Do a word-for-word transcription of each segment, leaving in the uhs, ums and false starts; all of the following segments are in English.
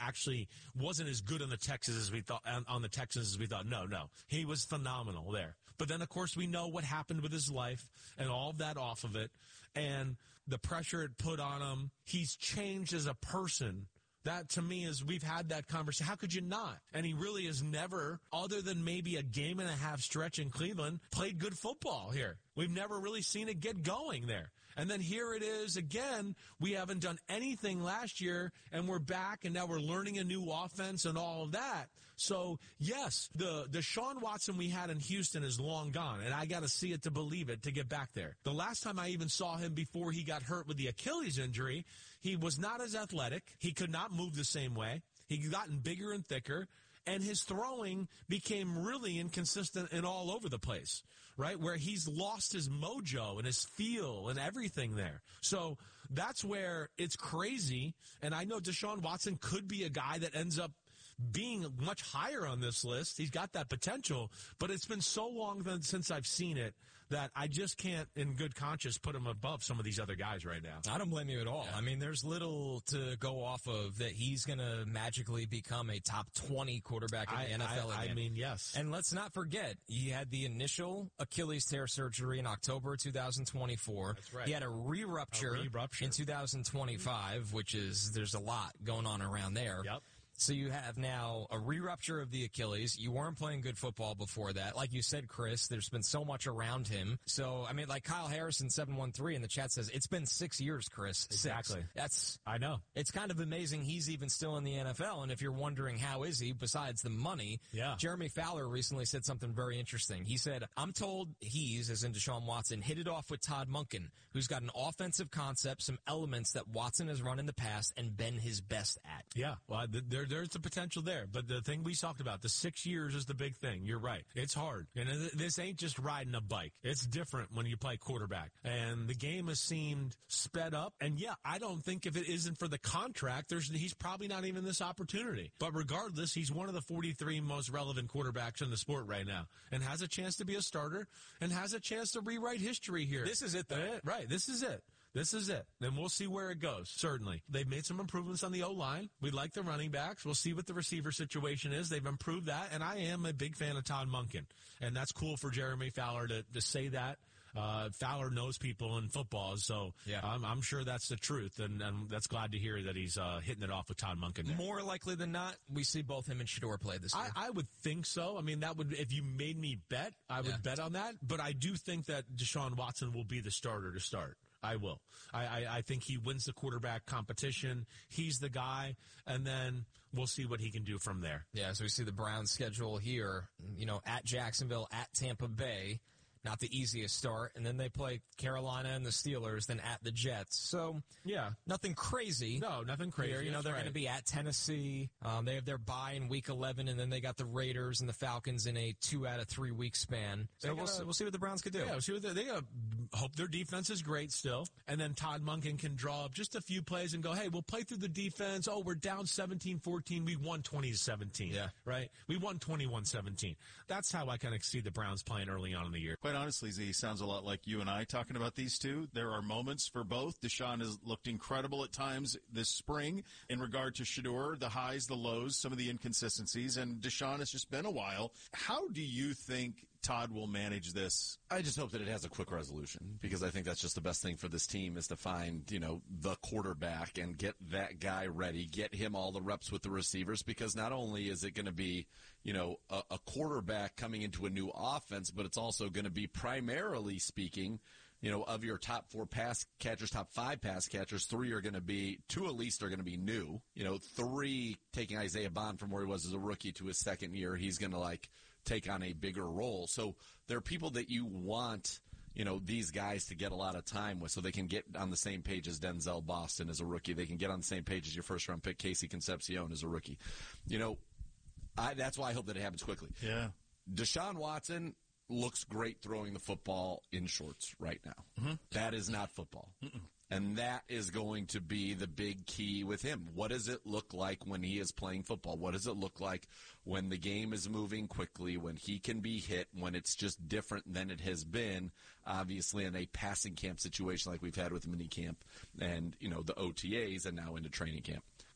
actually wasn't as good on the Texans as we thought, on the Texans as we thought. No, no. He was phenomenal there. But then, of course, we know what happened with his life and all of that off of it and the pressure it put on him. He's changed as a person. That, to me, is we've had that conversation. How could you not? And he really has never, other than maybe a game and a half stretch in Cleveland, played good football here. We've never really seen it get going there. And then here it is again. We haven't done anything last year, and we're back, and now we're learning a new offense and all of that. So, yes, the, the Deshaun Watson we had in Houston is long gone, and I got to see it to believe it to get back there. The last time I even saw him before he got hurt with the Achilles injury, he was not as athletic. He could not move the same way. He gotten bigger and thicker. And his throwing became really inconsistent and all over the place, right? Where he's lost his mojo and his feel and everything there. So that's where it's crazy. And I know Deshaun Watson could be a guy that ends up being much higher on this list. He's got that potential, but it's been so long since I've seen it that I just can't, in good conscience, put him above some of these other guys right now. I don't blame you at all. Yeah. I mean, there's little to go off of that he's going to magically become a top twenty quarterback in the I, N F L I, again. I mean, yes. And let's not forget, he had the initial Achilles tear surgery in October two thousand twenty-four. That's right. He had a re-rupture, a re-rupture. in two thousand twenty-five, which is, there's a lot going on around there. Yep. So you have now a re-rupture of the Achilles. You weren't playing good football before that. Like you said, Chris, there's been so much around him. So, I mean, like Kyle Harrison seven one three in the chat says, it's been six years, Chris. Exactly. Six. That's, I know. It's kind of amazing he's even still in the N F L. And if you're wondering how is he, besides the money, yeah. Jeremy Fowler recently said something very interesting. He said, I'm told he's, as in Deshaun Watson, hit it off with Todd Monken, who's got an offensive concept, some elements that Watson has run in the past and been his best at. Yeah, well, there, there's the potential there. But the thing we talked about, the six years is the big thing. You're right. It's hard. And this ain't just riding a bike. It's different when you play quarterback. And the game has seemed sped up. And yeah, I don't think if it isn't for the contract, there's he's probably not even this opportunity. But regardless, he's one of the forty-three most relevant quarterbacks in the sport right now and has a chance to be a starter and has a chance to rewrite history here. This is it, though. Right. This is it. This is it. Then we'll see where it goes, certainly. They've made some improvements on the O-line. We like the running backs. We'll see what the receiver situation is. They've improved that, and I am a big fan of Todd Monken. And that's cool for Jeremy Fowler to, to say that. Uh, Fowler knows people in football, so yeah. I'm, I'm sure that's the truth, and, and that's glad to hear that he's uh, hitting it off with Todd Monken there. More likely than not, we see both him and Shedeur play this year. I, I would think so. I mean, that would if you made me bet, I would yeah. bet on that. But I do think that Deshaun Watson will be the starter to start. I will. I, I, I think he wins the quarterback competition. He's the guy, and then we'll see what he can do from there. Yeah, so we see the Browns schedule here, you know, at Jacksonville, at Tampa Bay. Not the easiest start. And then they play Carolina and the Steelers, then at the Jets. So, yeah, nothing crazy. No, nothing crazy. Here. You know, they're right. going to be at Tennessee. Um, they have their bye in week eleven, and then they got the Raiders and the Falcons in a two out of three week span. So gotta, we'll, see, we'll see what the Browns could do. Yeah, we'll see what they, they uh, hope their defense is great still. And then Todd Monken can draw up just a few plays and go, hey, we'll play through the defense. Oh, we're down seventeen fourteen. We won twenty to seventeen. Yeah. Right? We won twenty-one seventeen. That's how I kind of see the Browns playing early on in the year. Quite honestly, Z, sounds a lot like you and I talking about these two. There are moments for both. Deshaun has looked incredible at times this spring in regard to Shedeur, the highs, the lows, some of the inconsistencies, and Deshaun has just been a while. How do you think Todd will manage this? I just hope that it has a quick resolution, because I think that's just the best thing for this team is to find, you know, the quarterback and get that guy ready, get him all the reps with the receivers, because not only is it going to be, you know, a, a quarterback coming into a new offense, but it's also going to be, primarily speaking, you know, of your top four pass catchers, top five pass catchers, three are going to be, two at least are going to be new. You know, three, taking Isaiah Bond from where he was as a rookie to his second year, he's going to, like, take on a bigger role. So there are people that you want, you know, these guys to get a lot of time with, so they can get on the same page as Denzel Boston as a rookie. They can get on the same page as your first-round pick, Casey Concepcion, as a rookie. You know, I, that's why I hope that it happens quickly. Yeah. Deshaun Watson looks great throwing the football in shorts right now. Mm-hmm. That is not football. Mm-mm. And that is going to be the big key with him. What does it look like when he is playing football? What does it look like when the game is moving quickly, when he can be hit, when it's just different than it has been, obviously, in a passing camp situation like we've had with mini camp and, you know, the O T As and now into training camp?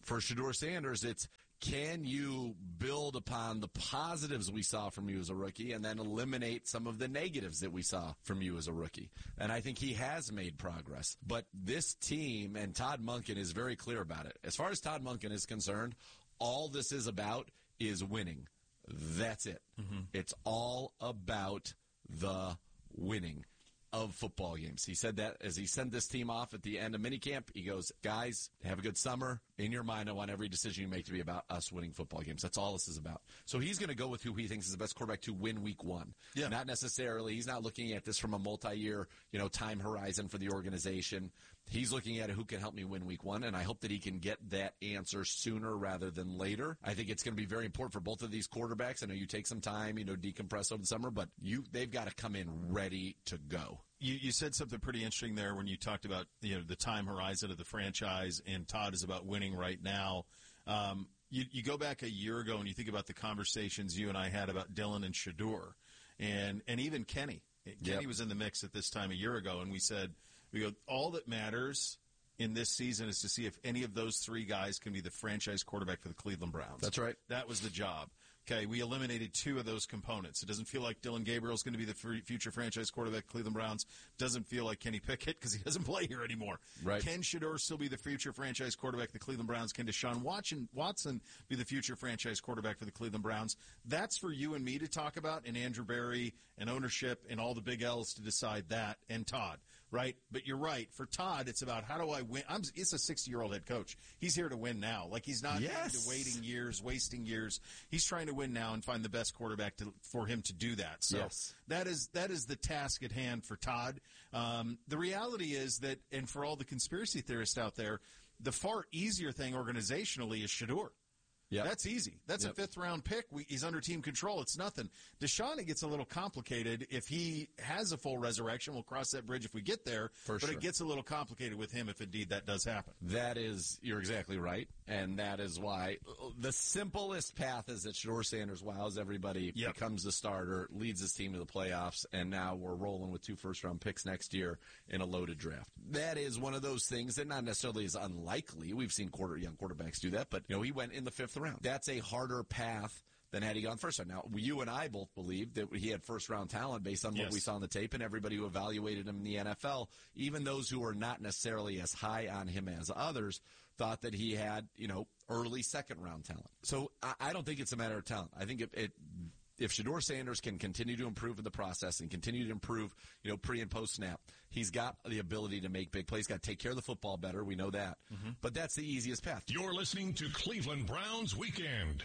For Shedeur Sanders, it's can you build upon the positives we saw from you as a rookie and then eliminate some of the negatives that we saw from you as a rookie? And I think he has made progress. But this team, and Todd Monken is very clear about it. As far as Todd Monken is concerned, all this is about is winning. That's it. Mm-hmm. It's all about the winning of football games. He said that as he sent this team off at the end of minicamp. He goes, guys, have a good summer. In your mind, I want every decision you make to be about us winning football games. That's all this is about. So he's going to go with who he thinks is the best quarterback to win week one. Yeah. Not necessarily, he's not looking at this from a multi-year, you know, time horizon for the organization. He's looking at who can help me win week one, and I hope that he can get that answer sooner rather than later. I think it's going to be very important for both of these quarterbacks. I know you take some time, you know, decompress over the summer, but you they've got to come in ready to go. You, you said something pretty interesting there when you talked about, you know, the time horizon of the franchise, and Todd is about winning right now. Um, you, you go back a year ago and you think about the conversations you and I had about Dylan and Shedeur, and and even Kenny. Kenny yep. was in the mix at this time a year ago, and we said, we go, all that matters in this season is to see if any of those three guys can be the franchise quarterback for the Cleveland Browns. That's right. That was the job. Okay, we eliminated two of those components. It doesn't feel like Dylan Gabriel is going to be the future franchise quarterback of Cleveland Browns. Doesn't feel like Kenny Pickett because he doesn't play here anymore. Right. Can Shedeur still be the future franchise quarterback of the Cleveland Browns? Can Deshaun Watson be the future franchise quarterback for the Cleveland Browns? That's for you and me to talk about, and Andrew Berry and ownership and all the big L's to decide that, and Todd. Right? But you're right. For Todd, it's about how do I win? I'm, it's a sixty-year-old head coach. He's here to win now. Like, he's not yes. into waiting years, wasting years. He's trying to win now and find the best quarterback to, for him to do that. So yes. that is that is the task at hand for Todd. Um, the reality is that, and for all the conspiracy theorists out there, the far easier thing organizationally is Shedeur. Yep. That's easy. That's yep. a fifth-round pick. We, he's under team control. It's nothing. Deshaun, it gets a little complicated. If he has a full resurrection, we'll cross that bridge if we get there. For but sure. it gets a little complicated with him if indeed that does happen. That is, you're exactly right. And that is why the simplest path is that Shedeur Sanders wows everybody, yep. becomes the starter, leads his team to the playoffs, and now we're rolling with two first-round picks next year in a loaded draft. That is one of those things that not necessarily is unlikely. We've seen quarter young quarterbacks do that, but you know he went in the fifth round. That's a harder path than had he gone first round. Now, you and I both believe that he had first-round talent based on what yes. we saw on the tape, and everybody who evaluated him in the N F L, even those who were not necessarily as high on him as others, thought that he had, you know, early second-round talent. So I, I don't think it's a matter of talent. I think it, it if Shedeur Sanders can continue to improve in the process and continue to improve, you know, pre and post snap, he's got the ability to make big plays. He's got to take care of the football better. We know that. Mm-hmm. But that's the easiest path. You're listening to Cleveland Browns Weekend.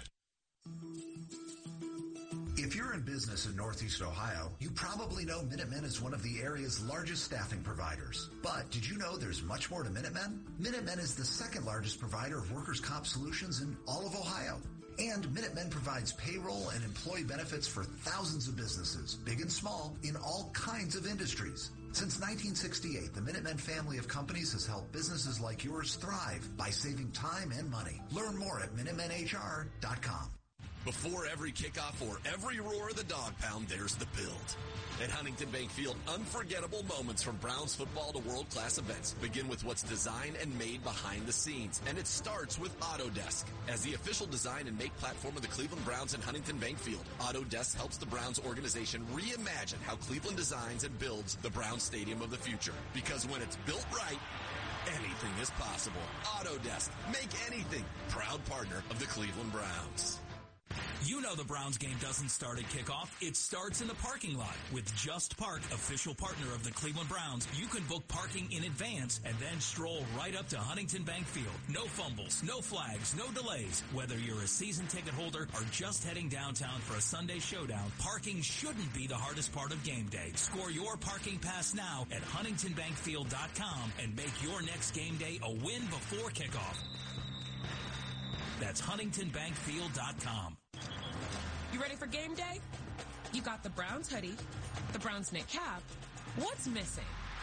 If you're in business in Northeast Ohio, you probably know Minutemen is one of the area's largest staffing providers. But did you know there's much more to Minutemen? Minutemen is the second largest provider of workers' comp solutions in all of Ohio. And Minutemen provides payroll and employee benefits for thousands of businesses, big and small, in all kinds of industries. Since nineteen sixty-eight, the Minutemen family of companies has helped businesses like yours thrive by saving time and money. Learn more at Minutemen H R dot com. Before every kickoff or every roar of the dog pound, there's the build. At Huntington Bank Field, unforgettable moments from Browns football to world-class events begin with what's designed and made behind the scenes. And it starts with Autodesk. As the official design and make platform of the Cleveland Browns and Huntington Bank Field, Autodesk helps the Browns organization reimagine how Cleveland designs and builds the Browns Stadium of the future. Because when it's built right, anything is possible. Autodesk. Make anything. Proud partner of the Cleveland Browns. You know the Browns game doesn't start at kickoff. It starts in the parking lot. With Just Park, official partner of the Cleveland Browns, you can book parking in advance and then stroll right up to Huntington Bank Field. No fumbles, no flags, no delays. Whether you're a season ticket holder or just heading downtown for a Sunday showdown, parking shouldn't be the hardest part of game day. Score your parking pass now at huntington bank field dot com and make your next game day a win before kickoff. That's huntington bank field dot com. You ready for game day? You got the Browns hoodie, the Browns knit cap. What's missing?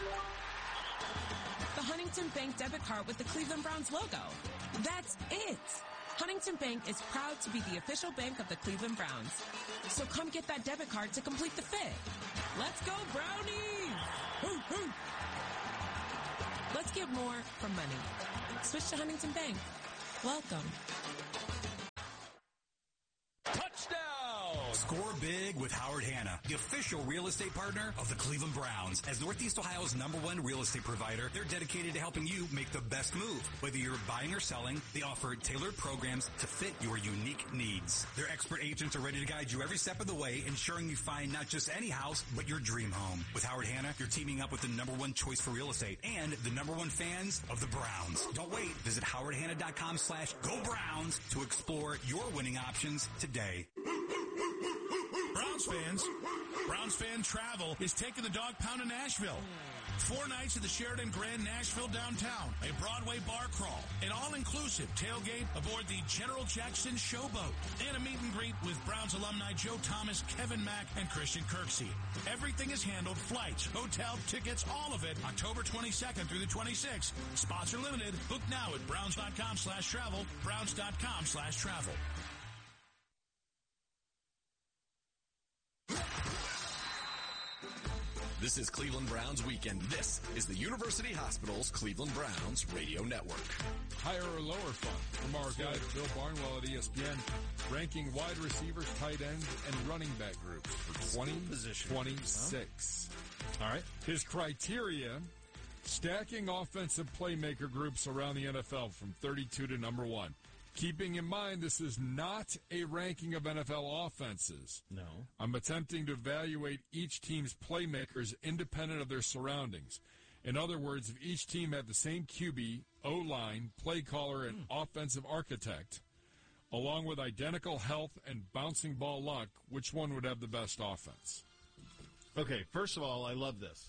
The Huntington Bank debit card with the Cleveland Browns logo. That's it. Huntington Bank is proud to be the official bank of the Cleveland Browns. So come get that debit card to complete the fit. Let's go, Brownies! Hoo, hoo. Let's get more for money. Switch to Huntington Bank. Welcome. Score big with Howard Hanna, the official real estate partner of the Cleveland Browns. As Northeast Ohio's number one real estate provider, they're dedicated to helping you make the best move. Whether you're buying or selling, they offer tailored programs to fit your unique needs. Their expert agents are ready to guide you every step of the way, ensuring you find not just any house, but your dream home. With Howard Hanna, you're teaming up with the number one choice for real estate and the number one fans of the Browns. Don't wait. Visit howardhanna.com slash go Browns to explore your winning options today. Browns fans, Browns Fan Travel is taking the Dog Pound to Nashville. Four nights at the Sheridan Grand Nashville downtown, a Broadway bar crawl, an all-inclusive tailgate aboard the General Jackson Showboat, and a meet and greet with Browns alumni Joe Thomas, Kevin Mack, and Christian Kirksey. Everything is handled, flights, hotel, tickets, all of it, October twenty-second through the twenty-sixth. Spots are limited. Book now at browns.com slash travel, browns.com slash travel. This is Cleveland Browns Weekend. This is the University Hospital's Cleveland Browns Radio Network. Higher or lower fun from our guy Bill Barnwell at E S P N, ranking wide receivers, tight ends, and running back groups for twenty twenty-six. Huh? All right. His criteria, stacking offensive playmaker groups around the N F L from thirty-two to number one. Keeping in mind, this is not a ranking of N F L offenses. No. I'm attempting to evaluate each team's playmakers independent of their surroundings. In other words, if each team had the same Q B, O-line, play caller, and mm. offensive architect, along with identical health and bouncing ball luck, which one would have the best offense? Okay, first of all, I love this.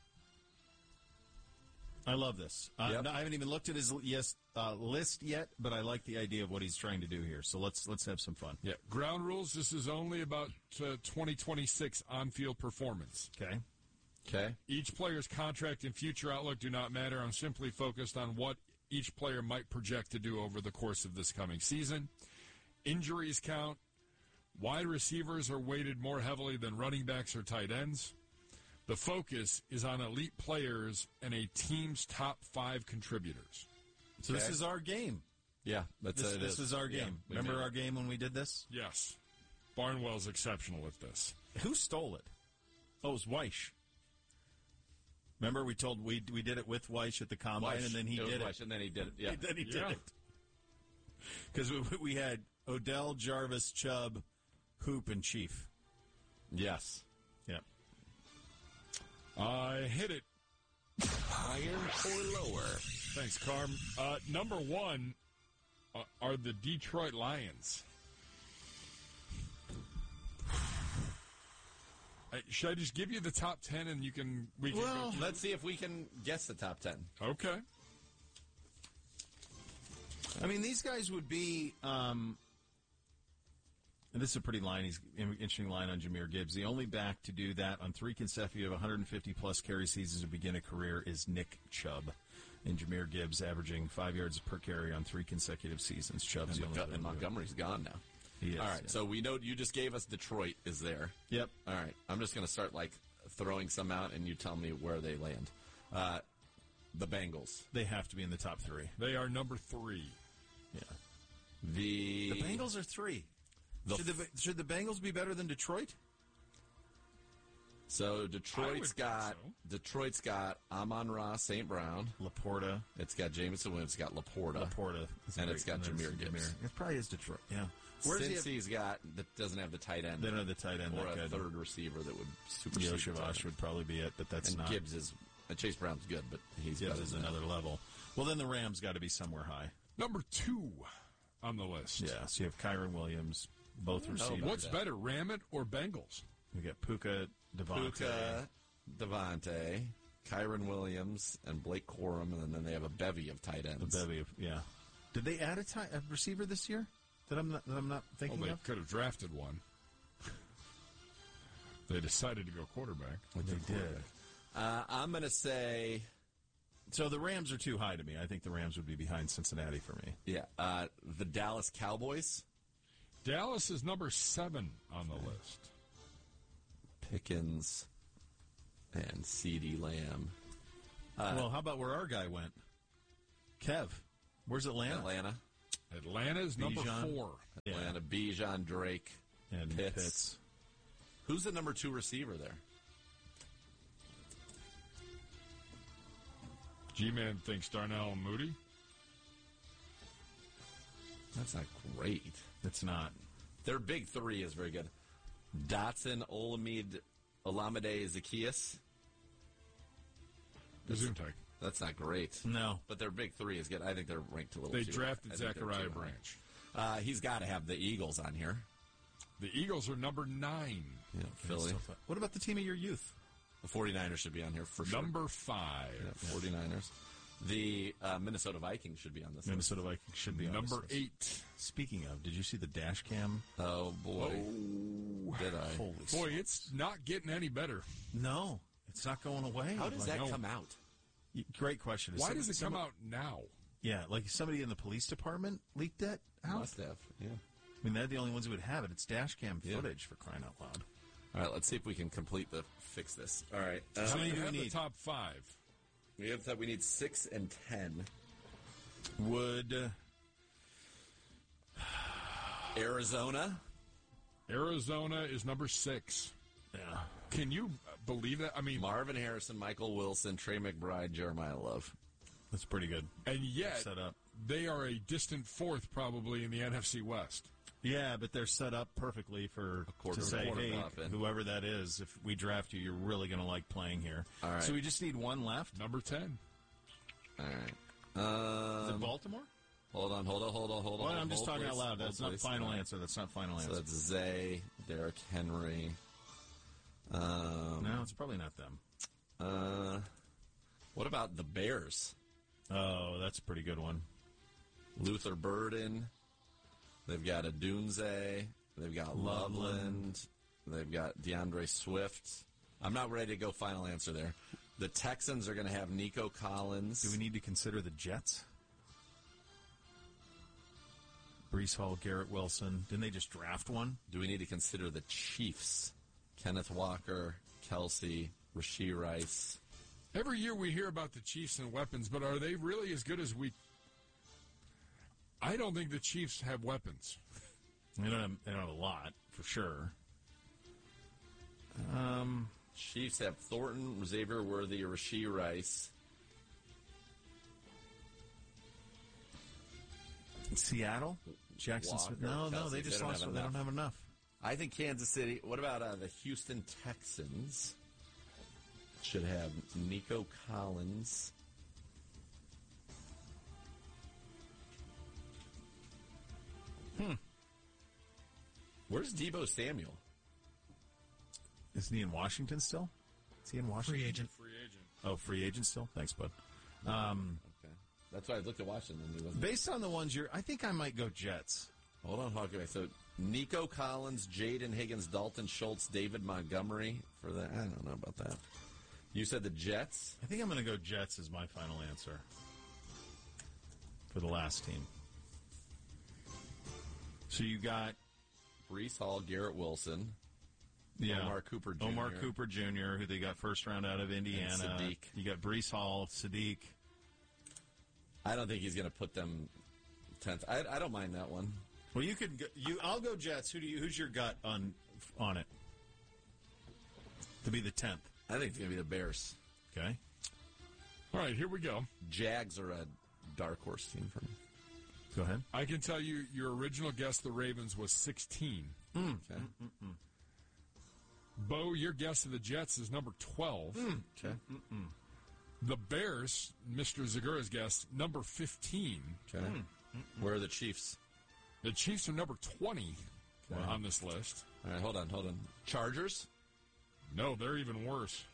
I love this. Uh, Yep. no, I haven't even looked at his yes uh, list yet, but I like the idea of what he's trying to do here. So let's let's have some fun. Yeah. Ground rules, this is only about uh, twenty twenty-six on-field performance. Okay. Okay. Each player's contract and future outlook do not matter. I'm simply focused on what each player might project to do over the course of this coming season. Injuries count. Wide receivers are weighted more heavily than running backs or tight ends. The focus is on elite players and a team's top five contributors. So okay. This is our game. Yeah, that's this, it this is. is our game. Yeah, Remember our game when we did this? Yes. Barnwell's exceptional at this. Who stole it? Oh, it was Weish. Remember we told we we did it with Weish at the combine, Weish. and then he it did Weish, it. And then he did it. Yeah. And then he did yeah. it. Because we, we had Odell, Jarvis, Chubb, Hoop, and Chief. Yes. Yeah. I hit it. Higher or lower? Thanks, Carm. Uh, number one uh, are the Detroit Lions. Uh, should I just give you the top ten and you can... We can well, go let's see if we can guess the top ten. Okay. I mean, these guys would be... Um, and this is a pretty line. He's interesting line on Jahmyr Gibbs. The only back to do that on three consecutive one hundred fifty plus carry seasons to begin a career is Nick Chubb. And Jahmyr Gibbs averaging five yards per carry on three consecutive seasons. Chubb's and, the only Montg- and Montgomery's gone now. He is. All right, yeah. so we know you just gave us Detroit is there. Yep. All right, I'm just going to start like throwing some out, and you tell me where they land. Uh, the Bengals. They have to be in the top three. They are number three. Yeah. The the Bengals are three. The should, the, should the Bengals be better than Detroit? So Detroit's got so. Detroit's got Amon-Ra Saint Brown, Laporta. It's got Jameson Williams. It's got Laporta. Laporta, and it's got Jahmyr Gibbs. It probably is Detroit. Yeah. Where's Cincy's got that doesn't have the tight end. They don't have the tight end. Or that a good. third receiver that would supersede. Yoshavash would probably be it, but that's and not. Gibbs is uh, Chase Brown's good, but he's Gibbs better is than another that. level. Well, then the Rams got to be somewhere high. Number two on the list. Yeah. So you have Kyron Williams, both receivers. What's that. better, Ram it or Bengals? We got Puka, Devontae. Puka, Devontae, Kyron Williams, and Blake Corum, and then they have a bevy of tight ends. A bevy of yeah. Did they add a, tight, a receiver this year that I'm not that I'm not thinking well, they of? could have drafted one. They decided to go quarterback. What they did. Uh, I'm going to say. So the Rams are too high to me. I think the Rams would be behind Cincinnati for me. Yeah. Uh, the Dallas Cowboys. Dallas is number seven on the list. Pickens and CeeDee Lamb. Uh, well, how about where our guy went? Kev. Where's Atlanta? Atlanta. Atlanta's number Bijan. four. Atlanta, Bijan, Drake, And Pitts. Pitts. Who's the number two receiver there? G-Man thinks Darnell Moody. That's not great. It's not. Their big three is very good. Dotson, Olamide, Olamide, Zacchaeus. Gesundheit. That's not great. No. But their big three is good. I think they're ranked a little They too drafted I think they're Zachariah too high. Branch. Uh, he's got to have the Eagles on here. The Eagles are number nine. Yeah, Philly. What about the team of your youth? The 49ers should be on here for sure. Number five. Yeah, 49ers. The uh, Minnesota Vikings should be on this Minnesota Vikings should be on Number this list. eight. Speaking of, did you see the dash cam? Oh, boy. Oh. Did I? Holy Boy, it's not getting any better. No, it's not going away. How does Like, that no. come out? Great question. Is Why some- does it some- come out now? Yeah, like somebody in the police department leaked that out? Must have, yeah. I mean, they're the only ones who would have it. It's dash cam Yeah. footage, for crying out loud. All right, let's see if we can complete the fix this. All right. Uh, How many You do we have the need? top five. we have that we need six and ten. Would Arizona. Arizona is number six. yeah. Can you believe that? I mean, Marvin Harrison, Michael Wilson, Trey McBride, Jeremiah Love. That's pretty good. and yet Set up. they are a distant fourth probably in the N F C West. Yeah, but they're set up perfectly for quarter- to say, quarter hey, flop in. whoever that is, if we draft you, you're really going to like playing here. All right. So we just need one left. Number ten. All right. Um, Is it Baltimore? Hold on, hold on, hold on, hold on. Well, I'm just hold, talking please. out loud. Hold, That's not please. final All right. answer. That's not final So answer. that's Zay, Derrick Henry. Um, No, it's probably not them. uh, what about the Bears? Oh, that's a pretty good one. Luther Burden. They've got a Dunze. They've got Loveland. Loveland. They've got DeAndre Swift. I'm not ready to go final answer there. The Texans are going to have Nico Collins. Do we need to consider the Jets? Brees Hall, Garrett Wilson. Didn't they just draft one? Do we need to consider the Chiefs? Kenneth Walker, Kelsey, Rashee Rice. Every year we hear about the Chiefs and weapons, but are they really as good as we? I don't think the Chiefs have weapons. They don't have, they don't have a lot, for sure. Um, Chiefs have Thornton, Xavier Worthy, Rashee Rice. Seattle? Jackson Smith? Walker, No, no, Kelsey. they just They don't lost have one. They enough. don't have enough. I think Kansas City. What about uh, the Houston Texans? Should have Nico Collins. Hmm. Where's Deebo Samuel? Is he in Washington still? Is he in Washington? Free agent. Free agent. Oh, free agent still? Thanks, bud. Um, Okay, that's why I looked at Washington. And he wasn't. based on the ones you're, I think I might go Jets. Hold on, Hawkeye. So Nico Collins, Jaden Higgins, Dalton Schultz, David Montgomery for the. I don't know about that. You said the Jets. I think I'm going to go Jets as my final answer for the last team. So you got Brees Hall, Garrett Wilson, yeah, Omar Cooper Junior Omar Cooper Junior, who they got first round out of Indiana. Sadiq. You got Brees Hall, Sadiq. I don't think he's going to put them tenth. I, I don't mind that one. Well, you could go, you. I'll go Jets. Who do you? Who's your gut on on it to be the tenth? I think it's going to be the Bears. Okay. All right, here we go. Jags are a dark horse team for me. Go ahead. I can tell you your original guess, the Ravens, was sixteen. Mm. Okay. Bo, your guess of the Jets is number twelve. Okay. The Bears, Mister Zagura's guess, number fifteen. Okay. Where are the Chiefs? The Chiefs are number twenty Okay. on this list. All right, hold on, hold on. Chargers? No, they're even worse.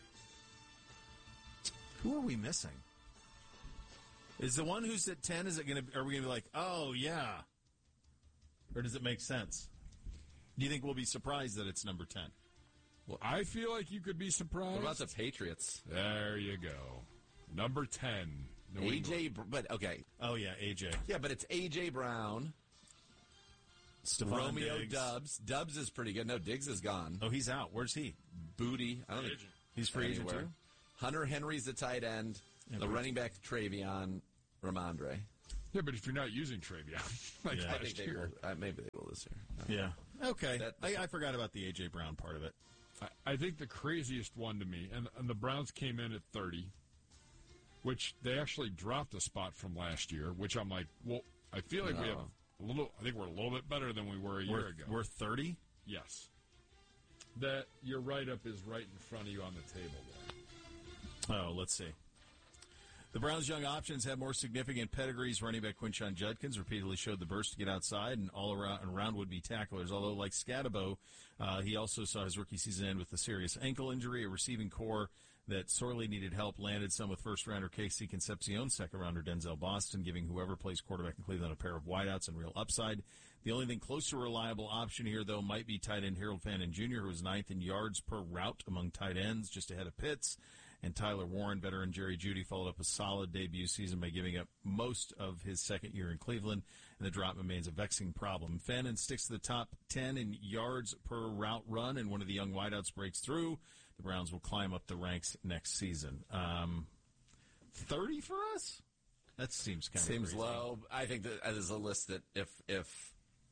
Who are we missing? Is the one who's at ten? Is it going to? Are we going to be like, oh yeah, or does it make sense? Do you think we'll be surprised that it's number ten? Well, I feel like you could be surprised. What about the Patriots? There you go. Number ten. New A England. J, Br- but okay. Oh yeah, A J. Yeah, but it's A J Brown, Stephon Romeo Diggs. Dubs. Dubs is pretty good. No, Diggs is gone. Oh, he's out. Where's he? Booty. I don't think agent. He's free agent anywhere. too. Hunter Henry's the tight end. Yeah, the but- running back, Travion Ramondre. Yeah, but if you're not using Travion, like Yeah. last I think they year. will, uh, maybe they will this year. Yeah. Okay. That- I, I forgot about the A J. Brown part of it. I, I think the craziest one to me, and, and the Browns came in at thirty, which they actually dropped a spot from last year, which I'm like, well, I feel like we have a little, I think we're a little bit better than we were a year We're, ago. we're thirty? Yes. That your write-up is right in front of you on the table there. Oh, let's see. The Browns' young options have more significant pedigrees. Running back Quinshon Judkins repeatedly showed the burst to get outside and all around, and around would-be tacklers. Although, like Scatabo, uh, he also saw his rookie season end with a serious ankle injury. A receiving core that sorely needed help landed some with first-rounder Casey Concepcion, second-rounder Denzel Boston, giving whoever plays quarterback in Cleveland a pair of wideouts and real upside. The only thing close to a reliable option here, though, might be tight end Harold Fannin Junior, who was ninth in yards per route among tight ends, just ahead of Pitts. And Tyler Warren, veteran Jerry Jeudy, followed up a solid debut season by giving up most of his second year in Cleveland, and the drop remains a vexing problem. Fannin sticks to the top ten in yards per route run, and one of the young wideouts breaks through. The Browns will climb up the ranks next season. Um, thirty for us? That seems kind of Seems crazy. low. I think that as a list that if if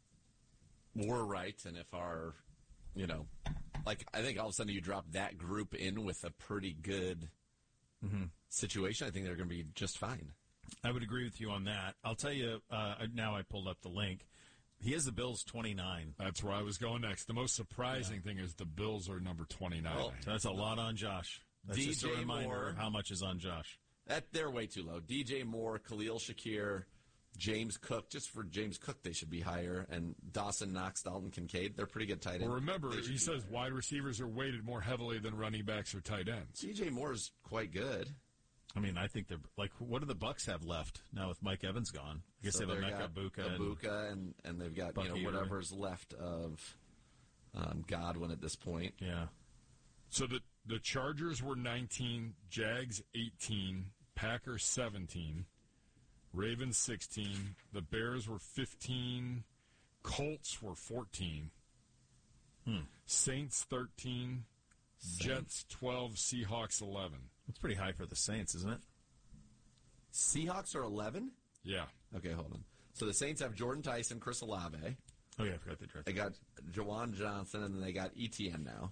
we're right and if our, you know, like I think all of a sudden you drop that group in with a pretty good mm-hmm. situation, I think they're going to be just fine. I would agree with you on that. I'll tell you, uh, now I pulled up the link. He has the Bills twenty-nine. That's where I was going next. The most surprising yeah. thing is the Bills are number twenty-nine. Well, so that's a lot on Josh. That's D J just a reminder Moore, of how much is on Josh. That they're way too low. D J Moore, Khalil Shakir, James Cook. Just for James Cook, they should be higher. And Dawson Knox, Dalton Kincaid. They're pretty good tight ends. Well, remember, he says higher. Wide receivers are weighted more heavily than running backs or tight ends. D J Moore's quite good. I mean, I think they're like, what do the Bucks have left now with Mike Evans gone? I guess so they have Emeka Egbuka, Egbuka, and and they've got Bucky, you know whatever's right? left of um, Godwin at this point. Yeah. So the the Chargers were nineteen, Jags eighteen, Packers seventeen, Ravens sixteen, the Bears were fifteen, Colts were fourteen, hmm. Saints thirteen, Saints. Jets twelve, Seahawks eleven. That's pretty high for the Saints, isn't it? Seahawks are eleven? Yeah. Okay, hold on. So the Saints have Jordan Tyson, Chris Olave. Oh, yeah, I forgot the draft. They got Jawan Johnson, and then they got Etienne now,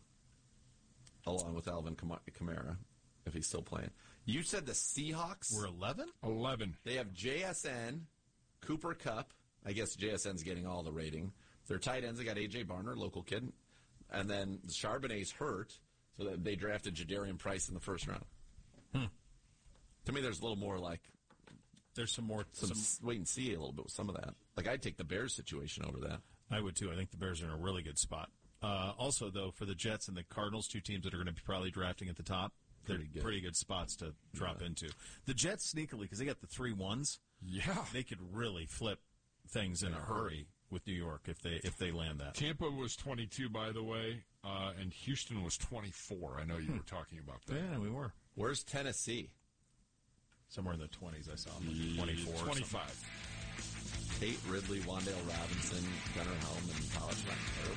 along with Alvin Kamara, if he's still playing. You said the Seahawks? Were eleven? eleven. They have J S N, Cooper Kupp. I guess J S N's getting all the rating. Their tight ends, they got A J. Barner, local kid. And then Charbonnet's hurt, so that they drafted Jadarian Price in the first round. Hmm. To me, there's a little more like there's some more some, some wait and see a little bit with some of that. Like I'd take the Bears situation over that. I would too. I think the Bears are in a really good spot. Uh, also, though, for the Jets and the Cardinals, two teams that are going to be probably drafting at the top, they're pretty good, pretty good spots to drop yeah. into. The Jets sneakily, because they got the three ones. Yeah, they could really flip things in, in a hurry. hurry with New York if they if they land that. Tampa was twenty-two, by the way, uh, and Houston was twenty-four. I know you hmm. were talking about that. Yeah, we were. Where's Tennessee? Somewhere in the twenties, I saw them. twenty-four. twenty-five. Tate Ridley, Wandale Robinson, Gunnar Helm, and College Ryan.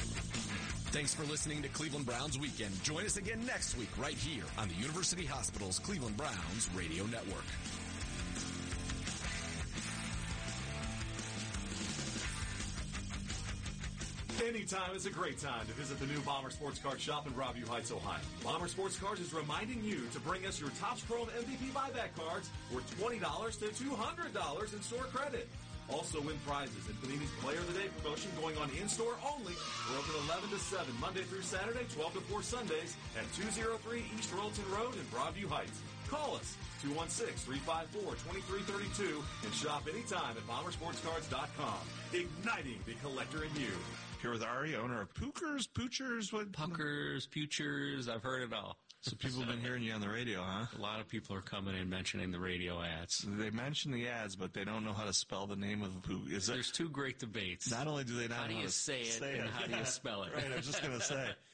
Thanks for listening to Cleveland Browns Weekend. Join us again next week right here on the University Hospital's Cleveland Browns Radio Network. Anytime is a great time to visit the new Bomber Sports Cars shop in Broadview Heights, Ohio. Bomber Sports Cars is reminding you to bring us your Topps Chrome M V P buyback cards worth twenty dollars to two hundred dollars in store credit. Also win prizes in Panini's Player of the Day promotion going on in-store only. We're open eleven to seven, Monday through Saturday, twelve to four Sundays at two oh three East Royalton Road in Broadview Heights. Call us, two one six, three five four, two three three two, and shop anytime at bomber sports cards dot com. Igniting the collector in you. Here with Ari, owner of Pookers, Poochers, what? Puckers, Putchers, I've heard it all. So people have been hearing you on the radio, huh? A lot of people are coming in mentioning the radio ads. They mention the ads, but they don't know how to spell the name of the pook. Is There's it, two great debates. Not only do they not how know do you how to say it say and it, how do you spell it? Right, I was just going to say.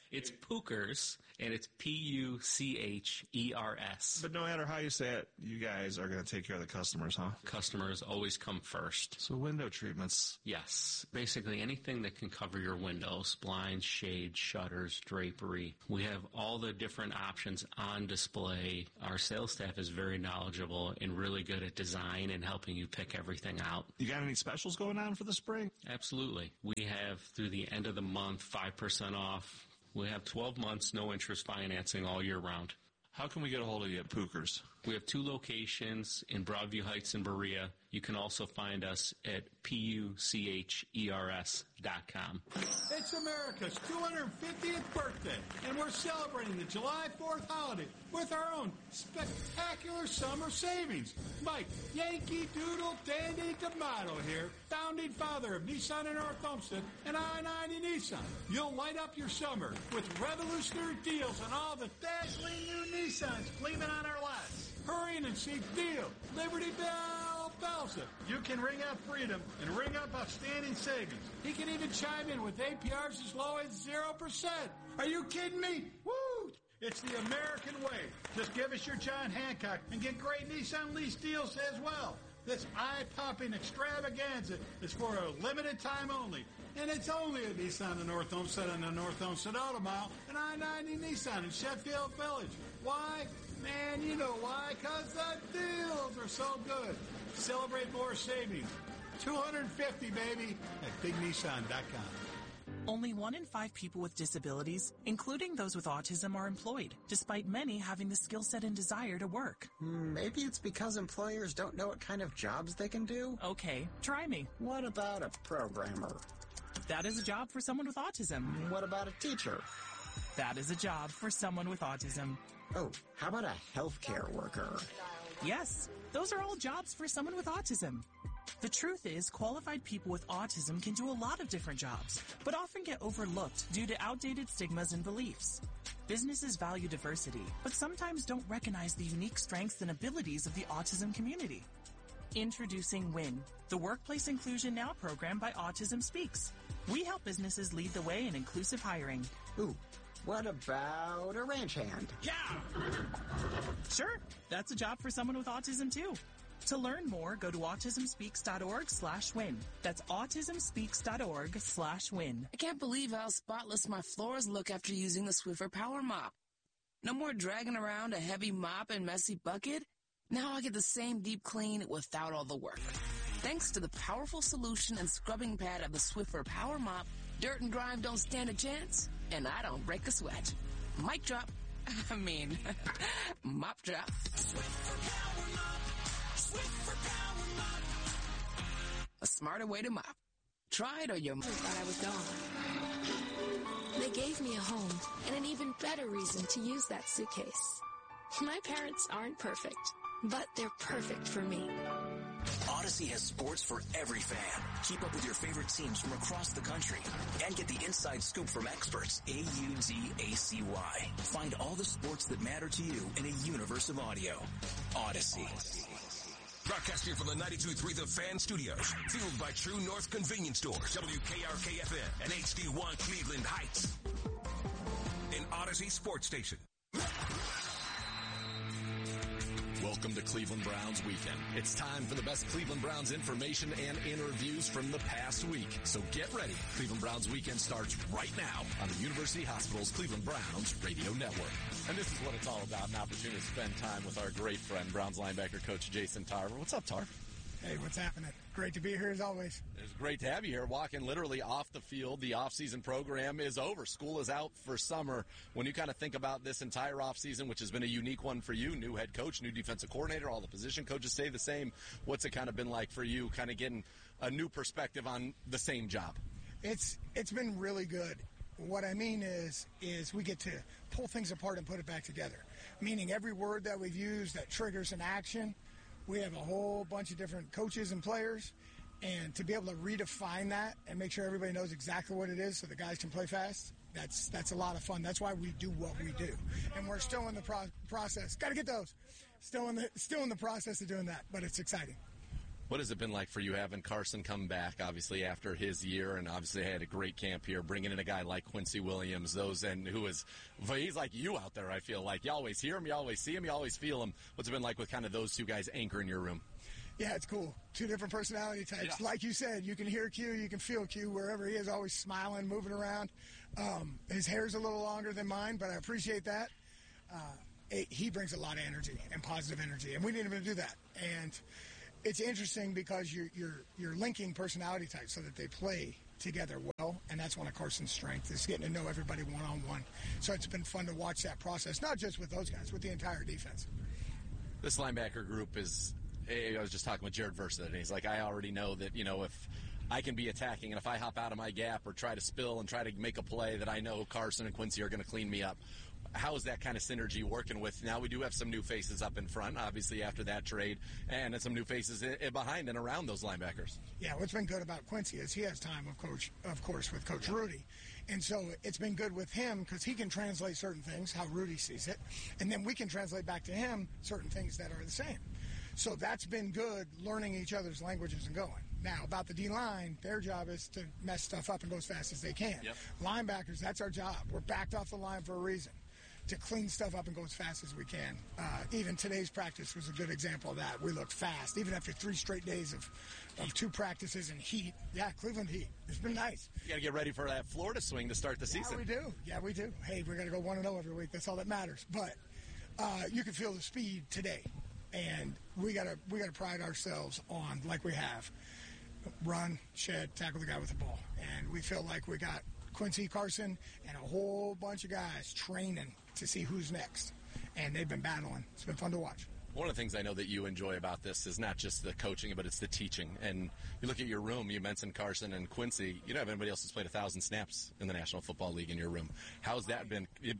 It's Puchers, and it's P U C H E R S. But no matter how you say it, you guys are going to take care of the customers, huh? Customers always come first. So window treatments. Yes. Basically anything that can cover your windows, blinds, shades, shutters, drapery. We have all the different options on display. Our sales staff is very knowledgeable and really good at design and helping you pick everything out. You got any specials going on for the spring? Absolutely. We have through the end of the month five percent off. We have twelve months, no interest financing all year round. How can we get a hold of you at Puchers? We have two locations in Broadview Heights and Berea. You can also find us at P U C H E R S dot com. It's America's two hundred fiftieth birthday, and we're celebrating the July fourth holiday with our own spectacular summer savings. Mike Yankee Doodle Dandy D'Amato here, founding father of Nissan in North Olmsted and I ninety Nissan. You'll light up your summer with revolutionary deals on all the dazzling new Nissans gleaming on our lots. Hurry in and see Deal, Liberty Bell Belsa. You can ring up freedom and ring up outstanding savings. He can even chime in with A P Rs as low as zero percent. Are you kidding me? Woo! It's the American way. Just give us your John Hancock and get great Nissan lease deals as well. This eye-popping extravaganza is for a limited time only. And it's only at Nissan in North Olmsted and the North Olmsted Auto Mile and I ninety Nissan in Sheffield Village. Why? Man, you know why. Because the deals are so good. Celebrate more savings. two hundred fifty, baby, at big nissan dot com. Only one in five people with disabilities, including those with autism, are employed, despite many having the skill set and desire to work. Maybe it's because employers don't know what kind of jobs they can do? Okay, try me. What about a programmer? That is a job for someone with autism. What about a teacher? That is a job for someone with autism. Oh, how about a healthcare worker? Yes, those are all jobs for someone with autism. The truth is, qualified people with autism can do a lot of different jobs, but often get overlooked due to outdated stigmas and beliefs. Businesses value diversity, but sometimes don't recognize the unique strengths and abilities of the autism community. Introducing WIN, the Workplace Inclusion Now program by Autism Speaks. We help businesses lead the way in inclusive hiring. Ooh, what about a ranch hand? Yeah! Sure, that's a job for someone with autism too. To learn more, go to autismspeaks.org slash win. That's autismspeaks.org slash win. I can't believe how spotless my floors look after using the Swiffer Power Mop. No more dragging around a heavy mop and messy bucket. Now I get the same deep clean without all the work. Thanks to the powerful solution and scrubbing pad of the Swiffer Power Mop, dirt and grime don't stand a chance, and I don't break a sweat. Mic drop. I mean, mop drop. Swiffer Power Mop. Swiffer Power Mop. A smarter way to mop. Try it or you'll... I thought I was gone. They gave me a home and an even better reason to use that suitcase. My parents aren't perfect, but they're perfect for me. Odyssey has sports for every fan. Keep up with your favorite teams from across the country and get the inside scoop from experts. A U D A C Y. Find all the sports that matter to you in a universe of audio. Odyssey. Broadcasting from the ninety-two point three The Fan Studios. Fueled by True North Convenience Stores. W K R K F M and H D one Cleveland Heights. An Odyssey sports station. Welcome to Cleveland Browns Weekend. It's time for the best Cleveland Browns information and interviews from the past week. So get ready. Cleveland Browns Weekend starts right now on the University Hospital's Cleveland Browns radio network. And this is what it's all about, an opportunity to spend time with our great friend, Browns linebacker coach Jason Tarver. What's up, Tarver? Hey, what's happening? Great to be here as always. It's great to have you here, walking literally off the field. The off-season program is over. School is out for summer. When you kind of think about this entire off-season, which has been a unique one for you, new head coach, new defensive coordinator, all the position coaches stay the same. What's it kind of been like for you, kind of getting a new perspective on the same job? It's it's been really good. What I mean is, is we get to pull things apart and put it back together, meaning every word that we've used that triggers an action, we have a whole bunch of different coaches and players, and to be able to redefine that and make sure everybody knows exactly what it is so the guys can play fast, that's that's a lot of fun. That's why we do what we do. And we're still in the pro- process. Got to get those. Still in the still in the process of doing that, but it's exciting. What has it been like for you having Carson come back, obviously, after his year, and obviously had a great camp here, bringing in a guy like Quincy Williams, those and who is, he's like you out there, I feel like. You always hear him, you always see him, you always feel him. What's it been like with kind of those two guys anchoring your room? Yeah, it's cool. Two different personality types. Yeah. Like you said, you can hear Q, you can feel Q wherever he is, always smiling, moving around. Um, his hair's a little longer than mine, but I appreciate that. Uh, it, he brings a lot of energy and positive energy, and we need him to do that. And it's interesting because you're you're you're linking personality types so that they play together well, and that's one of Carson's strengths, is getting to know everybody one-on-one. So it's been fun to watch that process, not just with those guys, with the entire defense. This linebacker group is, I was just talking with Jared Versa, and he's like, I already know that, you know, if I can be attacking, and if I hop out of my gap or try to spill and try to make a play, that I know Carson and Quincy are going to clean me up. How is that kind of synergy working with? Now we do have some new faces up in front, obviously, after that trade, and some new faces behind and around those linebackers. Yeah, what's been good about Quincy is he has time, of coach, of course, with Coach yeah. Rudy. And so it's been good with him because he can translate certain things, how Rudy sees it, and then we can translate back to him certain things that are the same. So that's been good, learning each other's languages and going. Now, about the D-line, their job is to mess stuff up and go as fast as they can. Yep. Linebackers, that's our job. We're backed off the line for a reason, to clean stuff up and go as fast as we can. Uh, even today's practice was a good example of that. We looked fast, even after three straight days of, of two practices in heat. Yeah, Cleveland heat. It's been nice. You got to get ready for that Florida swing to start the season. Yeah, we do. Yeah, we do. Hey, we're going to go one and oh every week. That's all that matters. But uh, you can feel the speed today, and we got to we got to pride ourselves on, like we have, run, shed, tackle the guy with the ball. And we feel like we got Quincy, Carson, and a whole bunch of guys training to see who's next. And they've been battling. It's been fun to watch. One of the things I know that you enjoy about this is not just the coaching, but it's the teaching. And you look at your room, you mentioned Carson and Quincy. You don't have anybody else who's played a thousand snaps in the National Football League in your room. How's that been? It,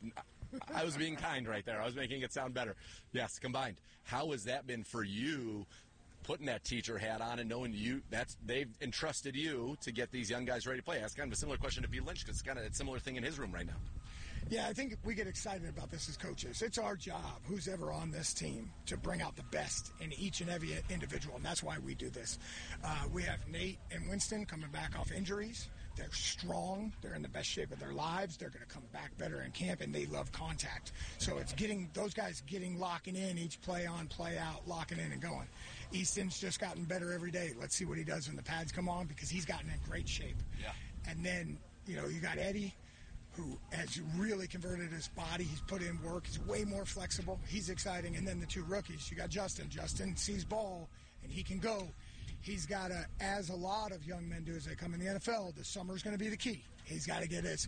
I was being kind right there. I was making it sound better. Yes, combined. How has that been for you, putting that teacher hat on and knowing you, that's they've entrusted you to get these young guys ready to play? That's kind of a similar question to B. Lynch, because it's kind of a similar thing in his room right now. Yeah, I think we get excited about this as coaches. It's our job, who's ever on this team, to bring out the best in each and every individual, and that's why we do this. Uh, we have Nate and Winston coming back off injuries. They're strong. They're in the best shape of their lives. They're going to come back better in camp, and they love contact. So it's getting those guys getting locking in each play on, play out, locking in and going. Easton's just gotten better every day. Let's see what he does when the pads come on, because he's gotten in great shape. Yeah. And then, you know, you got Eddie, who has really converted his body. He's put in work. He's way more flexible. He's exciting. And then the two rookies. You got Justin. Justin sees ball, and he can go. He's got to, as a lot of young men do as they come in the N F L, the summer's going to be the key. He's got to get as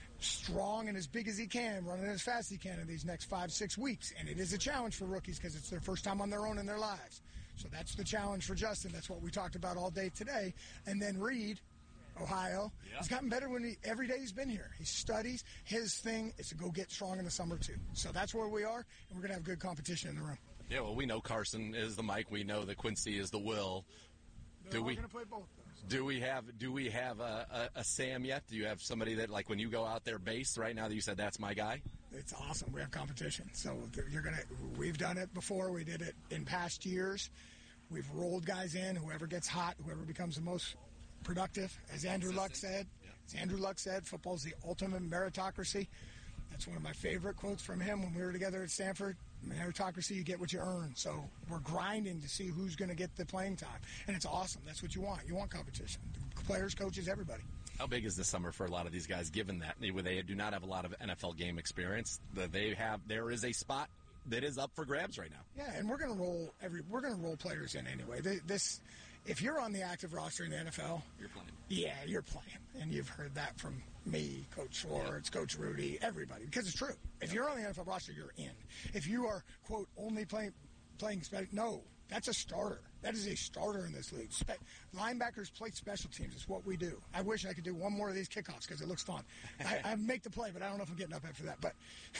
strong and as big as he can, running as fast as he can in these next five, six weeks. And it is a challenge for rookies because it's their first time on their own in their lives. So that's the challenge for Justin. That's what we talked about all day today. And then Reed, Ohio, yeah. He's gotten better when he, every day he's been here. He studies. His thing is to go get strong in the summer, too. So that's where we are, and we're going to have good competition in the room. Yeah, well, we know Carson is the Mike. We know that Quincy is the Will. They're do we going to play both those. Do we have do we have a, a, a Sam yet? Do you have somebody that, like, when you go out there base right now that you said that's my guy? It's awesome. We have competition. So you're gonna. We've done it before. We did it in past years. We've rolled guys in. Whoever gets hot, whoever becomes the most productive, as Andrew Luck said. Yeah. As Andrew Luck said, football's the ultimate meritocracy. That's one of my favorite quotes from him when we were together at Stanford. Meritocracy, you get what you earn. So we're grinding to see who's going to get the playing time. And it's awesome. That's what you want. You want competition. Players, coaches, everybody. How big is this summer for a lot of these guys, given that they do not have a lot of N F L game experience? They have. There is a spot that is up for grabs right now. Yeah, and we're going to roll every. We're going to roll players in anyway. This, if you're on the active roster in the N F L, you're playing. Yeah, you're playing, and you've heard that from me, Coach Schwartz, yeah. Coach Rudy, everybody, because it's true. If yeah. you're on the N F L roster, you're in. If you are, quote, only playing playing special, no, that's a starter. That is a starter in this league. Spe- linebackers play special teams. It's what we do. I wish I could do one more of these kickoffs because it looks fun. I, I make the play, but I don't know if I'm getting up after that. But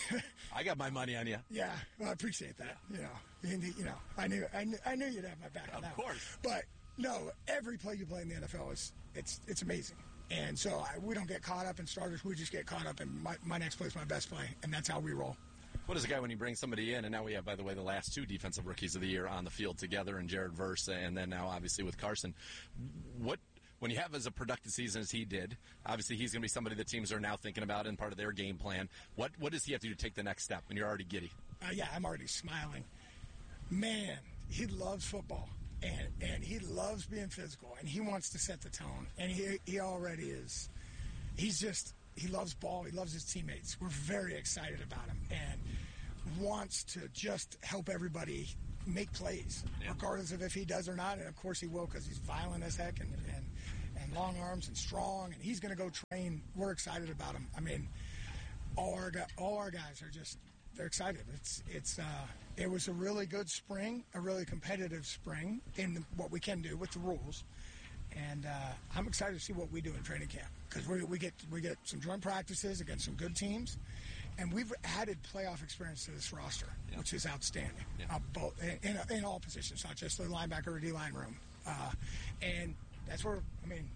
I got my money on you. Yeah, well, I appreciate that. Yeah. You know, you know, I knew, I knew, I knew you'd have my back on that. Of course. But no, every play you play in the N F L is it's it's amazing. And so I, we don't get caught up in starters. We just get caught up in my, my next play is my best play, and that's how we roll. What is a guy when you bring somebody in, and now we have, by the way, the last two defensive rookies of the year on the field together, and Jared Verse, and then now obviously with Carson. What when you have as a productive season as he did, obviously he's going to be somebody that teams are now thinking about and part of their game plan. What what does he have to do to take the next step when you're already giddy? Uh, yeah, I'm already smiling. Man, he loves football, and and he loves being physical, and he wants to set the tone, and he he already is. He's just. He loves ball. He loves his teammates. We're very excited about him and wants to just help everybody make plays, yeah. regardless of if he does or not. And, of course, he will because he's violent as heck and, and, and long arms and strong. And he's going to go train. We're excited about him. I mean, all our, all our guys are just – they're excited. It's it's uh, It was a really good spring, a really competitive spring in what we can do with the rules. And uh, I'm excited to see what we do in training camp because we, we get we get some joint practices against some good teams, and we've added playoff experience to this roster, yeah. which is outstanding. Yeah. Uh, both in, in, in all positions, not just the linebacker or D-line room. Uh, and that's where I mean,